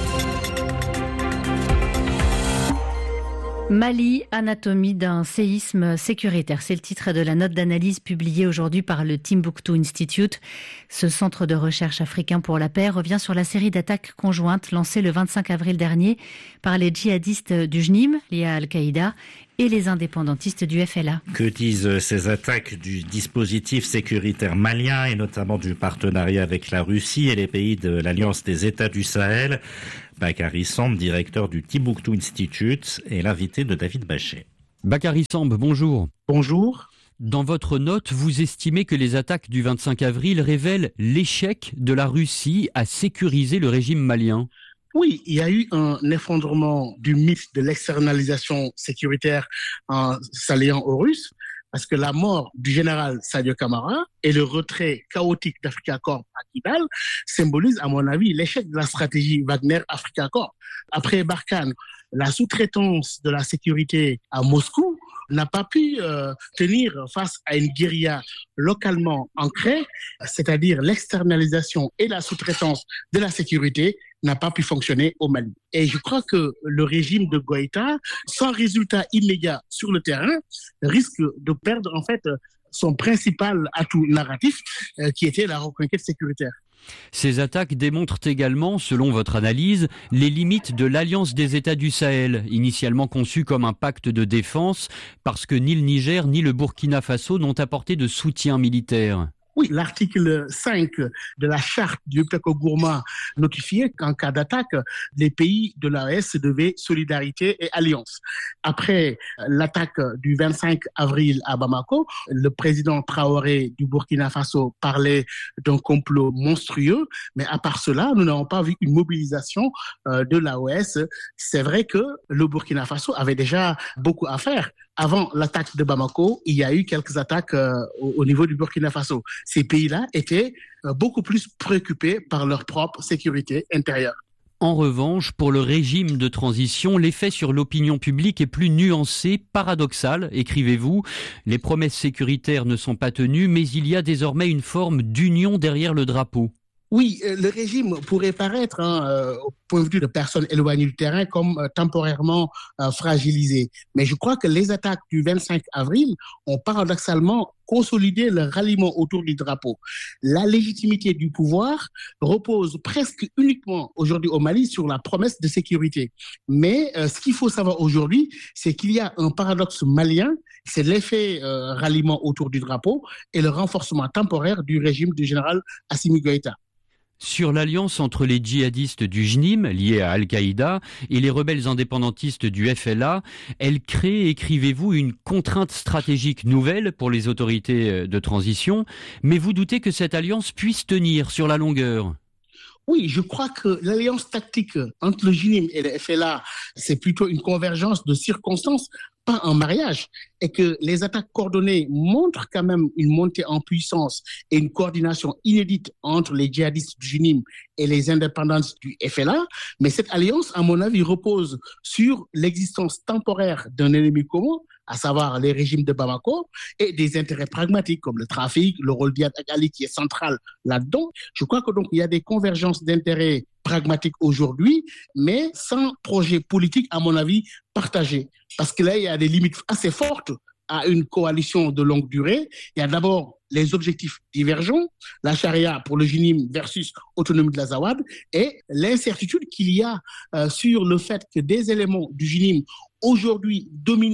Mali, anatomie d'un séisme sécuritaire. C'est le titre de la note d'analyse publiée aujourd'hui par le Timbuktu Institute. Ce centre de recherche africain pour la paix revient sur la série d'attaques conjointes lancées le vingt-cinq avril dernier par les djihadistes du J N I M, liés à Al-Qaïda, et les indépendantistes du F L A. Que disent ces attaques du dispositif sécuritaire malien et notamment du partenariat avec la Russie et les pays de l'Alliance des États du Sahel? Bakary Samb, directeur du Timbuktu Institute, est l'invité de David Bachet. Bakary Samb, bonjour. Bonjour. Dans votre note, vous estimez que les attaques du vingt-cinq avril révèlent l'échec de la Russie à sécuriser le régime malien. Oui, il y a eu un effondrement du mythe de l'externalisation sécuritaire en s'alliant aux Russes, parce que la mort du général Sadio Camara et le retrait chaotique d'Africa Corps à Kidal symbolisent, à mon avis, l'échec de la stratégie Wagner-Africa Corps. Après Barkhane, la sous-traitance de la sécurité à Moscou n'a pas pu euh, tenir face à une guérilla localement ancrée, c'est-à-dire l'externalisation et la sous-traitance de la sécurité n'a pas pu fonctionner au Mali. Et je crois que le régime de Goïta, sans résultat immédiat sur le terrain, risque de perdre en fait son principal atout narratif euh, qui était la reconquête sécuritaire. Ces attaques démontrent également, selon votre analyse, les limites de l'Alliance des États du Sahel, initialement conçue comme un pacte de défense, parce que ni le Niger ni le Burkina Faso n'ont apporté de soutien militaire. Oui, l'article cinq de la charte du Peko Gourma notifiait qu'en cas d'attaque, les pays de l'A E S devaient solidarité et alliance. Après l'attaque du vingt-cinq avril à Bamako, le président Traoré du Burkina Faso parlait d'un complot monstrueux, mais à part cela, nous n'avons pas vu une mobilisation de l'A O S. C'est vrai que le Burkina Faso avait déjà beaucoup à faire. Avant l'attaque de Bamako, il y a eu quelques attaques euh, au, au niveau du Burkina Faso. Ces pays-là étaient euh, beaucoup plus préoccupés par leur propre sécurité intérieure. En revanche, pour le régime de transition, l'effet sur l'opinion publique est plus nuancé, paradoxal, écrivez-vous. Les promesses sécuritaires ne sont pas tenues, mais il y a désormais une forme d'union derrière le drapeau. Oui, le régime pourrait paraître, hein, euh, au point de vue de personnes éloignées du terrain, comme euh, temporairement euh, fragilisé. Mais je crois que les attaques du vingt-cinq avril ont paradoxalement consolidé le ralliement autour du drapeau. La légitimité du pouvoir repose presque uniquement aujourd'hui au Mali sur la promesse de sécurité. Mais euh, ce qu'il faut savoir aujourd'hui, c'est qu'il y a un paradoxe malien, c'est l'effet euh, ralliement autour du drapeau et le renforcement temporaire du régime du général Assimi Goïta. Sur l'alliance entre les djihadistes du J N I M, liés à Al-Qaïda, et les rebelles indépendantistes du F L A, elle crée, écrivez-vous, une contrainte stratégique nouvelle pour les autorités de transition, mais vous doutez que cette alliance puisse tenir sur la longueur? Oui, je crois que l'alliance tactique entre le J N I M et le F L A, c'est plutôt une convergence de circonstances, pas un mariage, et que les attaques coordonnées montrent quand même une montée en puissance et une coordination inédite entre les djihadistes du J N I M et les indépendantistes du F L A. Mais cette alliance, à mon avis, repose sur l'existence temporaire d'un ennemi commun, à savoir les régimes de Bamako, et des intérêts pragmatiques comme le trafic, le rôle d'Iyad Agali qui est central là-dedans. Je crois que donc il y a des convergences d'intérêts pragmatiques aujourd'hui, mais sans projet politique, à mon avis, partagé. Parce que là, il y a des limites assez fortes à une coalition de longue durée. Il y a d'abord les objectifs divergents, la charia pour le J N I M versus autonomie de l'Azawad, et l'incertitude qu'il y a euh, sur le fait que des éléments du J N I M aujourd'hui dominés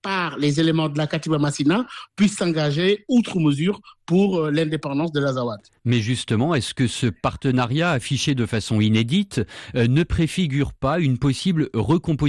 par les éléments de la Katiba Massina puisse s'engager outre mesure pour l'indépendance de l'Azawad. Mais justement, est-ce que ce partenariat affiché de façon inédite euh, ne préfigure pas une possible recomposition ?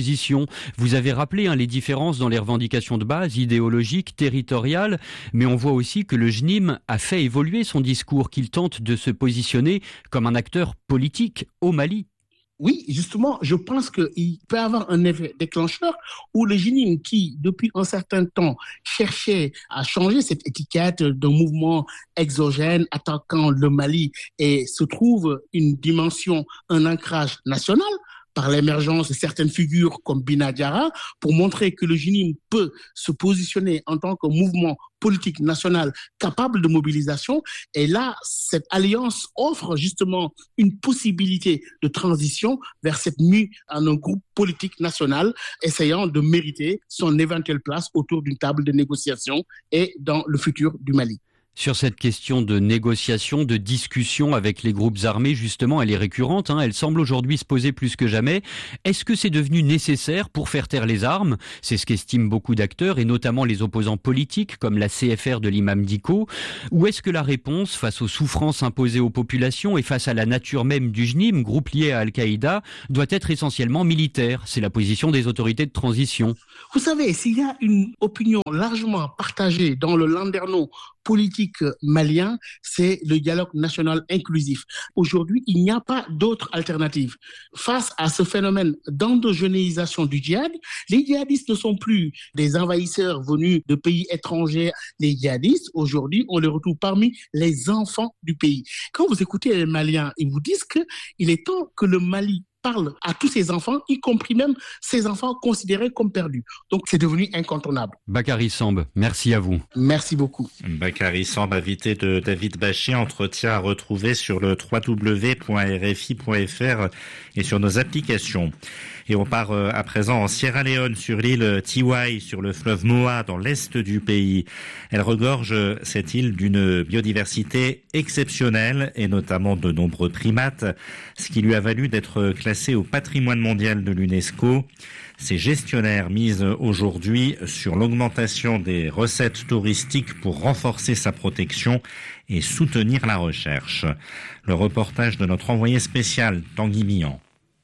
Vous avez rappelé hein, les différences dans les revendications de base, idéologiques, territoriales, mais on voit aussi que le J N I M a fait évoluer son discours, qu'il tente de se positionner comme un acteur politique au Mali. Oui, justement, je pense qu'il peut y avoir un effet déclencheur où le J N I M, qui, depuis un certain temps, cherchait à changer cette étiquette d'un mouvement exogène attaquant le Mali et se trouve une dimension, un ancrage national, par l'émergence de certaines figures comme Bina Diarra, pour montrer que le J N I M peut se positionner en tant que mouvement politique national capable de mobilisation. Et là, cette alliance offre justement une possibilité de transition vers cette mue en un groupe politique national essayant de mériter son éventuelle place autour d'une table de négociation et dans le futur du Mali. Sur cette question de négociation, de discussion avec les groupes armés, justement, elle est récurrente, hein, elle semble aujourd'hui se poser plus que jamais. Est-ce que c'est devenu nécessaire pour faire taire les armes ? C'est ce qu'estiment beaucoup d'acteurs, et notamment les opposants politiques, comme la C F R de l'imam Dicko. Ou est-ce que la réponse, face aux souffrances imposées aux populations et face à la nature même du J N I M, groupe lié à Al-Qaïda, doit être essentiellement militaire ? C'est la position des autorités de transition. Vous savez, s'il y a une opinion largement partagée dans le landerneau politique malien, c'est le dialogue national inclusif. Aujourd'hui, il n'y a pas d'autre alternative. Face à ce phénomène d'endogénéisation du djihad, les djihadistes ne sont plus des envahisseurs venus de pays étrangers. Les djihadistes, aujourd'hui, on les retrouve parmi les enfants du pays. Quand vous écoutez les Maliens, ils vous disent qu'il est temps que le Mali parle à tous ses enfants, y compris même ces enfants considérés comme perdus. Donc c'est devenu incontournable. Bakary Samb, merci à vous. Merci beaucoup. Bakary Samb, invité de David Bachet, entretien à retrouver sur le w w w point r f i point f r et sur nos applications. Et on part à présent en Sierra Leone, sur l'île Tiwai, sur le fleuve Moa, dans l'est du pays. Elle regorge, cette île, d'une biodiversité exceptionnelle et notamment de nombreux primates, ce qui lui a valu d'être classée au patrimoine mondial de l'UNESCO. Ses gestionnaires misent aujourd'hui sur l'augmentation des recettes touristiques pour renforcer sa protection et soutenir la recherche. Le reportage de notre envoyé spécial, Tanguy Mian.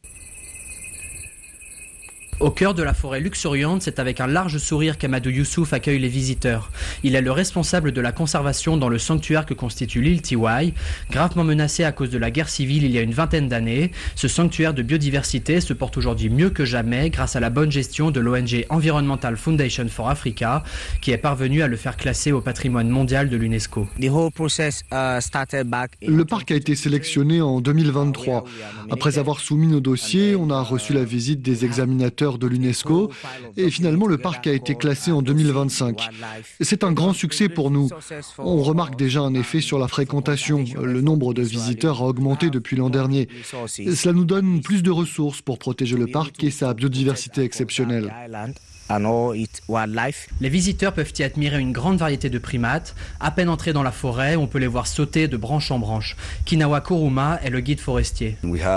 Au cœur de la forêt luxuriante, c'est avec un large sourire qu'Amadou Youssouf accueille les visiteurs. Il est le responsable de la conservation dans le sanctuaire que constitue l'île Tiwai. Gravement menacé à cause de la guerre civile il y a une vingtaine d'années, ce sanctuaire de biodiversité se porte aujourd'hui mieux que jamais grâce à la bonne gestion de l'O N G Environmental Foundation for Africa, qui est parvenue à le faire classer au patrimoine mondial de l'UNESCO. Le parc a été sélectionné en deux mille vingt-trois. Après avoir soumis nos dossiers, on a reçu la visite des examinateurs de l'UNESCO et finalement le parc a été classé en deux mille vingt-cinq. C'est un grand succès pour nous. On remarque déjà un effet sur la fréquentation. Le nombre de visiteurs a augmenté depuis l'an dernier. Cela nous donne plus de ressources pour protéger le parc et sa biodiversité exceptionnelle. Les visiteurs peuvent y admirer une grande variété de primates. À peine entrés dans la forêt, on peut les voir sauter de branche en branche. Kinawa Kuruma est le guide forestier.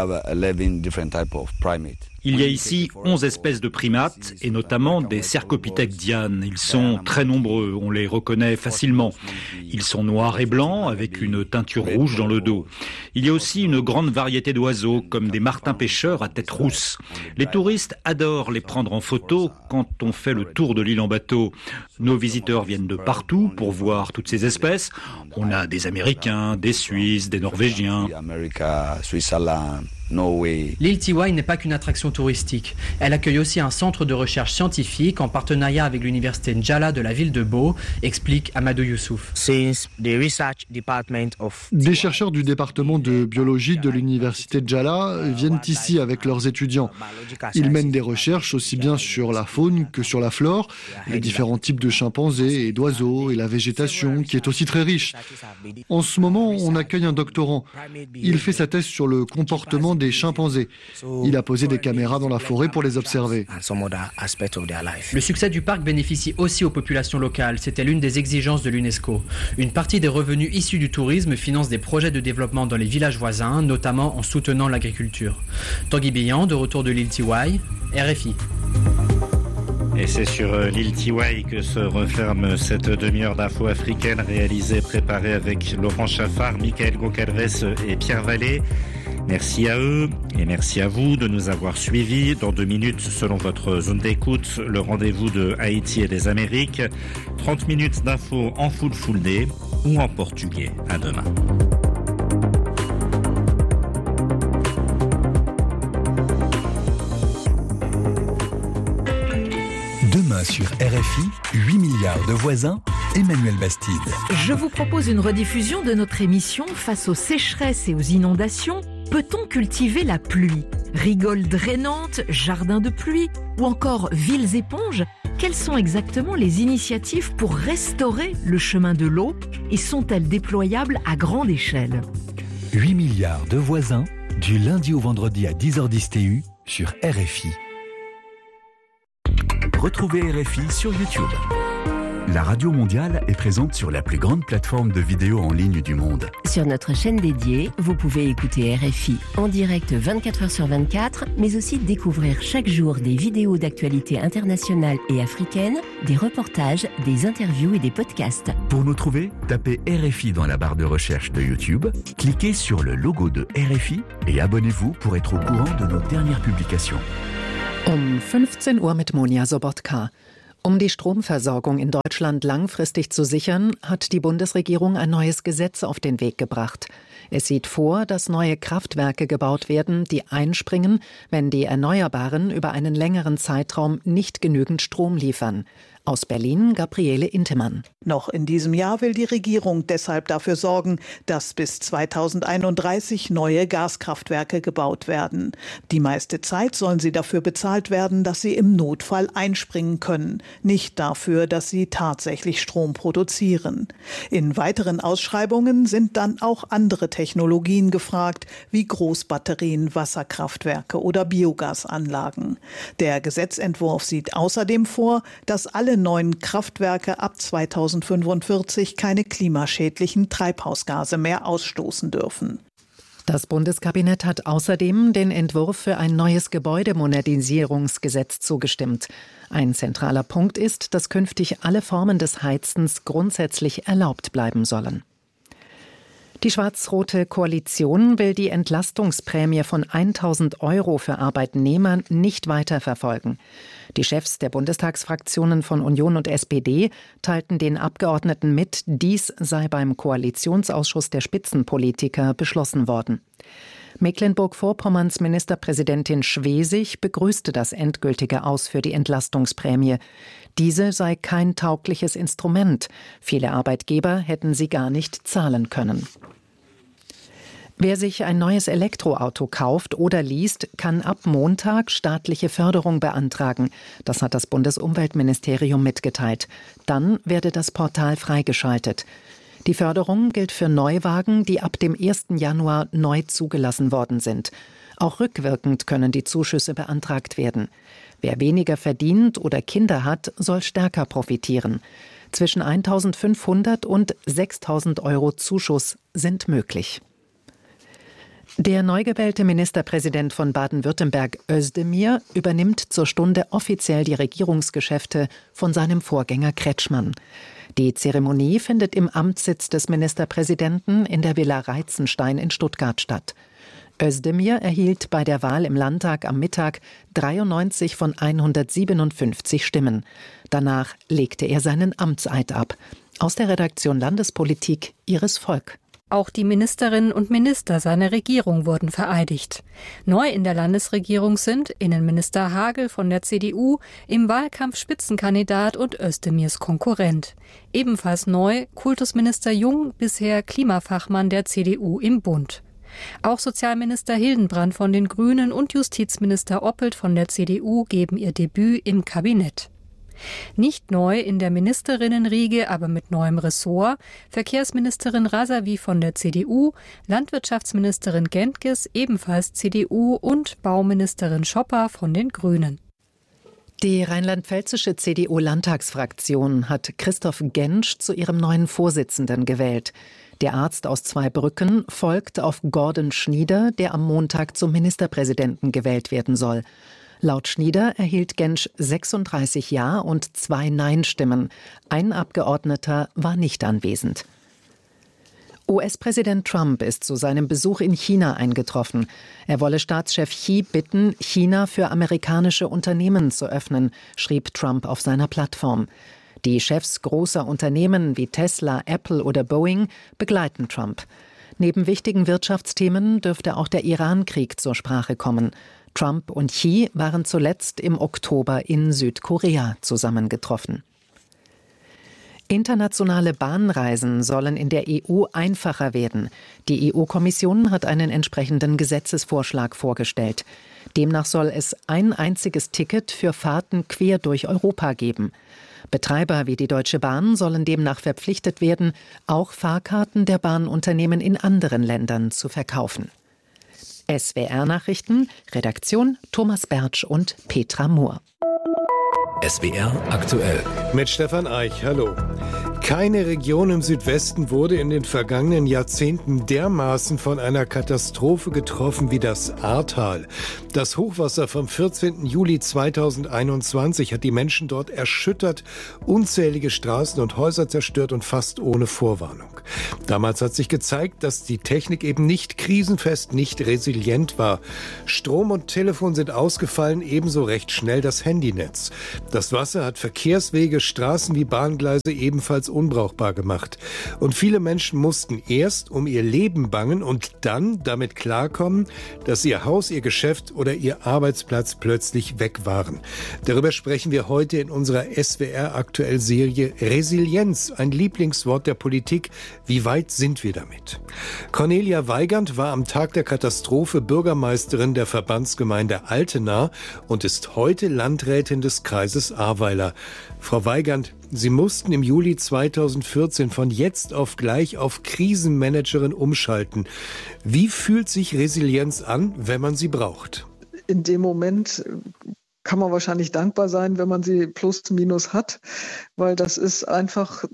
Il y a ici onze espèces de primates, et notamment des cercopithèques dianes. Ils sont très nombreux, on les reconnaît facilement. Ils sont noirs et blancs, avec une teinture rouge dans le dos. Il y a aussi une grande variété d'oiseaux, comme des martins pêcheurs à tête rousse. Les touristes adorent les prendre en photo quand on fait le tour de l'île en bateau. Nos visiteurs viennent de partout pour voir toutes ces espèces. On a des Américains, des Suisses, des Norvégiens. L'île Tiwai n'est pas qu'une attraction touristique. Elle accueille aussi un centre de recherche scientifique en partenariat avec l'université Njala de la ville de Bo, explique Amadou Youssouf. Des chercheurs du département de biologie de l'université Njala viennent ici avec leurs étudiants. Ils mènent des recherches aussi bien sur la faune que sur la flore, les différents types de chimpanzés et d'oiseaux et la végétation qui est aussi très riche. En ce moment, on accueille un doctorant. Il fait sa thèse sur le comportement des chimpanzés. Il a posé des caméras dans la forêt pour les observer. Le succès du parc bénéficie aussi aux populations locales. C'était l'une des exigences de l'UNESCO. Une partie des revenus issus du tourisme finance des projets de développement dans les villages voisins, notamment en soutenant l'agriculture. Tanguy Bian, de retour de l'île Tiwai, R F I. Et c'est sur l'île Tiwai que se referme cette demi-heure d'infos africaines réalisée, préparée avec Laurent Chaffard, Michael Goncalves et Pierre Vallée. Merci à eux et merci à vous de nous avoir suivis. Dans deux minutes, selon votre zone d'écoute, le rendez-vous de Haïti et des Amériques. trente minutes d'infos en full full day ou en portugais. À demain. Demain sur R F I, huit milliards de voisins, Emmanuel Bastide. Je vous propose une rediffusion de notre émission face aux sécheresses et aux inondations. Peut-on cultiver la pluie ? Rigoles drainantes, jardins de pluie ou encore villes éponges ? Quelles sont exactement les initiatives pour restaurer le chemin de l'eau et sont-elles déployables à grande échelle ? huit milliards de voisins, du lundi au vendredi à dix heures dix T U sur R F I. Retrouvez R F I sur YouTube. La radio mondiale est présente sur la plus grande plateforme de vidéo en ligne du monde. Sur notre chaîne dédiée, vous pouvez écouter R F I en direct vingt-quatre heures sur vingt-quatre, mais aussi découvrir chaque jour des vidéos d'actualité internationale et africaine, des reportages, des interviews et des podcasts. Pour nous trouver, tapez R F I dans la barre de recherche de YouTube, cliquez sur le logo de R F I et abonnez-vous pour être au courant de nos dernières publications. Um fünfzehn Uhr mit Monja Sobotka. Um die Stromversorgung in Deutschland langfristig zu sichern, hat die Bundesregierung ein neues Gesetz auf den Weg gebracht. Es sieht vor, dass neue Kraftwerke gebaut werden, die einspringen, wenn die Erneuerbaren über einen längeren Zeitraum nicht genügend Strom liefern. Aus Berlin Gabriele Intemann. Noch in diesem Jahr will die Regierung deshalb dafür sorgen, dass bis zweitausendeinunddreißig neue Gaskraftwerke gebaut werden. Die meiste Zeit sollen sie dafür bezahlt werden, dass sie im Notfall einspringen können, nicht dafür, dass sie tatsächlich Strom produzieren. In weiteren Ausschreibungen sind dann auch andere Technologien gefragt, wie Großbatterien, Wasserkraftwerke oder Biogasanlagen. Der Gesetzentwurf sieht außerdem vor, dass alle neuen Kraftwerke ab zweitausendfünfundvierzig keine klimaschädlichen Treibhausgase mehr ausstoßen dürfen. Das Bundeskabinett hat außerdem den Entwurf für ein neues Gebäudemodernisierungsgesetz zugestimmt. Ein zentraler Punkt ist, dass künftig alle Formen des Heizens grundsätzlich erlaubt bleiben sollen. Die schwarz-rote Koalition will die Entlastungsprämie von tausend Euro für Arbeitnehmer nicht weiterverfolgen. Die Chefs der Bundestagsfraktionen von Union und S P D teilten den Abgeordneten mit, dies sei beim Koalitionsausschuss der Spitzenpolitiker beschlossen worden. Mecklenburg-Vorpommerns Ministerpräsidentin Schwesig begrüßte das endgültige Aus für die Entlastungsprämie. Diese sei kein taugliches Instrument. Viele Arbeitgeber hätten sie gar nicht zahlen können. Wer sich ein neues Elektroauto kauft oder liest, kann ab Montag staatliche Förderung beantragen. Das hat das Bundesumweltministerium mitgeteilt. Dann werde das Portal freigeschaltet. Die Förderung gilt für Neuwagen, die ab dem ersten Januar neu zugelassen worden sind. Auch rückwirkend können die Zuschüsse beantragt werden. Wer weniger verdient oder Kinder hat, soll stärker profitieren. Zwischen eintausendfünfhundert und sechstausend Euro Zuschuss sind möglich. Der neu gewählte Ministerpräsident von Baden-Württemberg, Özdemir, übernimmt zur Stunde offiziell die Regierungsgeschäfte von seinem Vorgänger Kretschmann. Die Zeremonie findet im Amtssitz des Ministerpräsidenten in der Villa Reitzenstein in Stuttgart statt. Özdemir erhielt bei der Wahl im Landtag am Mittag dreiundneunzig von hundertsiebenundfünfzig Stimmen. Danach legte er seinen Amtseid ab. Aus der Redaktion Landespolitik Iris Volk. Auch die Ministerinnen und Minister seiner Regierung wurden vereidigt. Neu in der Landesregierung sind Innenminister Hagel von der C D U, im Wahlkampf Spitzenkandidat und Özdemirs Konkurrent. Ebenfalls neu Kultusminister Jung, bisher Klimafachmann der C D U im Bund. Auch Sozialminister Hildenbrand von den Grünen und Justizminister Oppelt von der C D U geben ihr Debüt im Kabinett. Nicht neu in der Ministerinnenriege, aber mit neuem Ressort, Verkehrsministerin Rasavi von der C D U, Landwirtschaftsministerin Gentges, ebenfalls C D U und Bauministerin Schopper von den Grünen. Die rheinland-pfälzische C D U-Landtagsfraktion hat Christoph Gentsch zu ihrem neuen Vorsitzenden gewählt. Der Arzt aus Zweibrücken folgt auf Gordon Schnieder, der am Montag zum Ministerpräsidenten gewählt werden soll. Laut Schnieder erhielt Gentsch sechsunddreißig Ja- und zwei Nein-Stimmen. Ein Abgeordneter war nicht anwesend. U S-Präsident Trump ist zu seinem Besuch in China eingetroffen. Er wolle Staatschef Xi bitten, China für amerikanische Unternehmen zu öffnen, schrieb Trump auf seiner Plattform. Die Chefs großer Unternehmen wie Tesla, Apple oder Boeing begleiten Trump. Neben wichtigen Wirtschaftsthemen dürfte auch der Iran-Krieg zur Sprache kommen. Trump und Xi waren zuletzt im Oktober in Südkorea zusammengetroffen. Internationale Bahnreisen sollen in der E U einfacher werden. Die E U-Kommission hat einen entsprechenden Gesetzesvorschlag vorgestellt. Demnach soll es ein einziges Ticket für Fahrten quer durch Europa geben. Betreiber wie die Deutsche Bahn sollen demnach verpflichtet werden, auch Fahrkarten der Bahnunternehmen in anderen Ländern zu verkaufen. S W R-Nachrichten, Redaktion Thomas Bertsch und Petra Mohr. S W R aktuell. Mit Stefan Eich, hallo. Keine Region im Südwesten wurde in den vergangenen Jahrzehnten dermaßen von einer Katastrophe getroffen wie das Ahrtal. Das Hochwasser vom vierzehnten Juli zweitausendeinundzwanzig hat die Menschen dort erschüttert, unzählige Straßen und Häuser zerstört und fast ohne Vorwarnung. Damals hat sich gezeigt, dass die Technik eben nicht krisenfest, nicht resilient war. Strom und Telefon sind ausgefallen, ebenso recht schnell das Handynetz. Das Wasser hat Verkehrswege, Straßen wie Bahngleise ebenfalls unbrauchbar gemacht. Und viele Menschen mussten erst um ihr Leben bangen und dann damit klarkommen, dass ihr Haus, ihr Geschäft oder ihr Arbeitsplatz plötzlich weg waren. Darüber sprechen wir heute in unserer S W R-Aktuell-Serie Resilienz, ein Lieblingswort der Politik. Wie weit sind wir damit? Cornelia Weigand war am Tag der Katastrophe Bürgermeisterin der Verbandsgemeinde Altena und ist heute Landrätin des Kreises Ahrweiler. Frau Weigand, Sie mussten im Juli zweitausendvierzehn von jetzt auf gleich auf Krisenmanagerin umschalten. Wie fühlt sich Resilienz an, wenn man sie braucht? In dem Moment kann man wahrscheinlich dankbar sein, wenn man sie plus minus hat, weil das ist einfach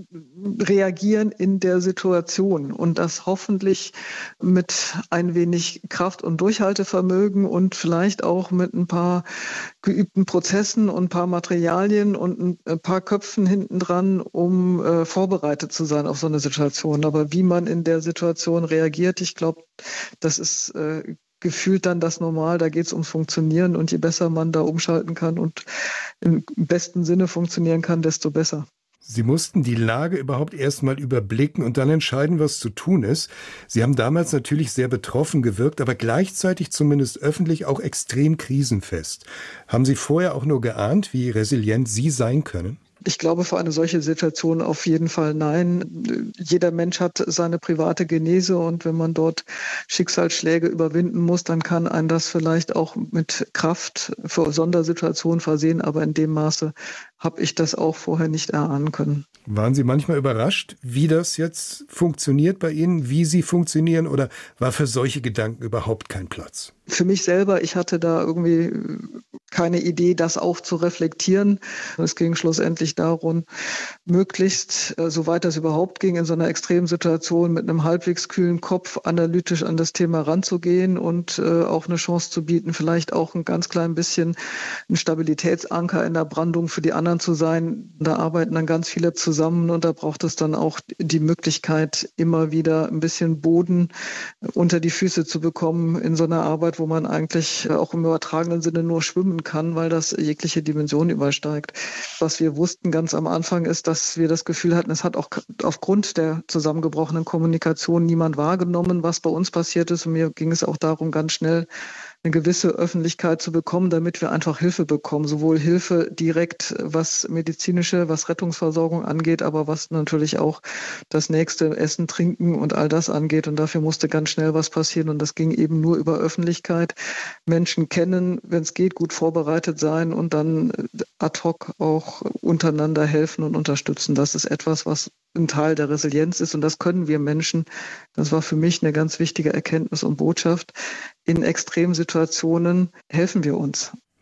reagieren in der Situation und das hoffentlich mit ein wenig Kraft und Durchhaltevermögen und vielleicht auch mit ein paar geübten Prozessen und ein paar Materialien und ein paar Köpfen hinten dran, um äh, vorbereitet zu sein auf so eine Situation. Aber wie man in der Situation reagiert, ich glaube, das ist äh, gefühlt dann das Normal, da geht es ums Funktionieren und je besser man da umschalten kann und im besten Sinne funktionieren kann, desto besser. Sie mussten die Lage überhaupt erst mal überblicken und dann entscheiden, was zu tun ist. Sie haben damals natürlich sehr betroffen gewirkt, aber gleichzeitig zumindest öffentlich auch extrem krisenfest. Haben Sie vorher auch nur geahnt, wie resilient Sie sein können? Ich glaube, für eine solche Situation auf jeden Fall nein. Jeder Mensch hat seine private Genese und wenn man dort Schicksalsschläge überwinden muss, dann kann einen das vielleicht auch mit Kraft für Sondersituationen versehen, aber in dem Maße habe ich das auch vorher nicht erahnen können. Waren Sie manchmal überrascht, wie das jetzt funktioniert bei Ihnen, wie Sie funktionieren, oder war für solche Gedanken überhaupt kein Platz? Für mich selber, ich hatte da irgendwie keine Idee, das auch zu reflektieren. Es ging schlussendlich darum, möglichst, soweit das überhaupt ging, in so einer extremen Situation mit einem halbwegs kühlen Kopf analytisch an das Thema ranzugehen und äh, auch eine Chance zu bieten, vielleicht auch ein ganz klein bisschen ein Stabilitätsanker in der Brandung für die anderen zu sein. Da arbeiten dann ganz viele zusammen und da braucht es dann auch die Möglichkeit, immer wieder ein bisschen Boden unter die Füße zu bekommen in so einer Arbeit, wo man eigentlich auch im übertragenen Sinne nur schwimmen kann, weil das jegliche Dimension übersteigt. Was wir wussten ganz am Anfang ist, dass wir das Gefühl hatten, es hat auch aufgrund der zusammengebrochenen Kommunikation niemand wahrgenommen, was bei uns passiert ist. Und mir ging es auch darum, ganz schnell eine gewisse Öffentlichkeit zu bekommen, damit wir einfach Hilfe bekommen. Sowohl Hilfe direkt, was medizinische, was Rettungsversorgung angeht, aber was natürlich auch das nächste Essen, Trinken und all das angeht. Und dafür musste ganz schnell was passieren. Und das ging eben nur über Öffentlichkeit. Menschen kennen, wenn es geht, gut vorbereitet sein und dann ad hoc auch untereinander helfen und unterstützen. Das ist etwas, was ein Teil der Resilienz ist. Und das können wir Menschen. Das war für mich eine ganz wichtige Erkenntnis und Botschaft. In Extremsituationen helfen wir uns.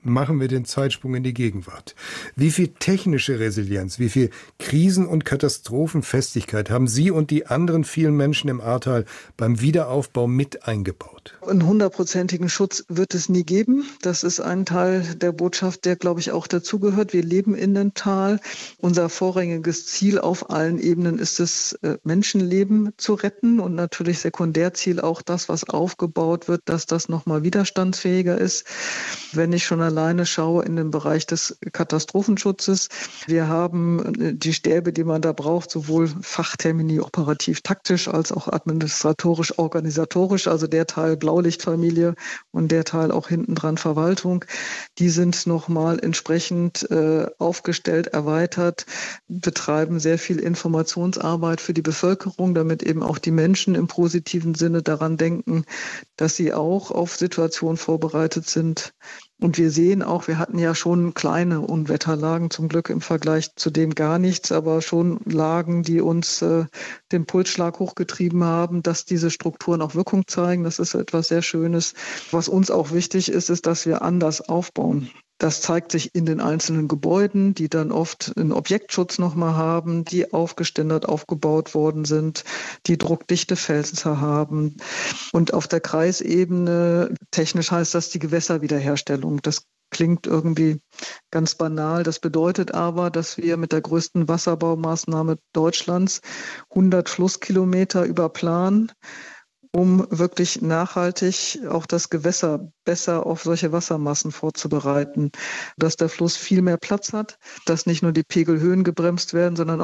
machen wir den Zeitsprung in die Gegenwart. Wie viel technische Resilienz, wie viel Krisen- und Katastrophenfestigkeit haben Sie und die anderen vielen Menschen im Ahrtal beim Wiederaufbau mit eingebaut? Einen hundertprozentigen Schutz wird es nie geben. Das ist ein Teil der Botschaft, der, glaube ich, auch dazugehört. Wir leben in dem Tal. Unser vorrangiges Ziel auf allen Ebenen ist es, Menschenleben zu retten und natürlich Sekundärziel auch das, was aufgebaut wird, dass das nochmal widerstandsfähiger ist. Wenn ich schon alleine schaue in den Bereich des Katastrophenschutzes, wir haben die Stäbe, die man da braucht, sowohl Fachtermini operativ taktisch als auch administratorisch organisatorisch, also der Teil Blaulichtfamilie und der Teil auch hinten dran Verwaltung, die sind nochmal entsprechend äh, aufgestellt, erweitert, betreiben sehr viel Informationsarbeit für die Bevölkerung, damit eben auch die Menschen im positiven Sinne daran denken, dass sie auch auf Situationen vorbereitet sind. Und wir sehen auch, wir hatten ja schon kleine Unwetterlagen, zum Glück im Vergleich zu dem gar nichts, aber schon Lagen, die uns äh, den Pulsschlag hochgetrieben haben, dass diese Strukturen auch Wirkung zeigen. Das ist etwas sehr Schönes. Was uns auch wichtig ist, ist, dass wir anders aufbauen. Das zeigt sich in den einzelnen Gebäuden, die dann oft einen Objektschutz nochmal haben, die aufgeständert aufgebaut worden sind, die druckdichte Felsen haben. Und auf der Kreisebene, technisch heißt das die Gewässerwiederherstellung. Das klingt irgendwie ganz banal. Das bedeutet aber, dass wir mit der größten Wasserbaumaßnahme Deutschlands hundert Flusskilometer überplanen, um wirklich nachhaltig auch das Gewässer besser auf solche Wassermassen vorzubereiten, dass der Fluss viel mehr Platz hat, dass nicht nur die Pegelhöhen gebremst werden, sondern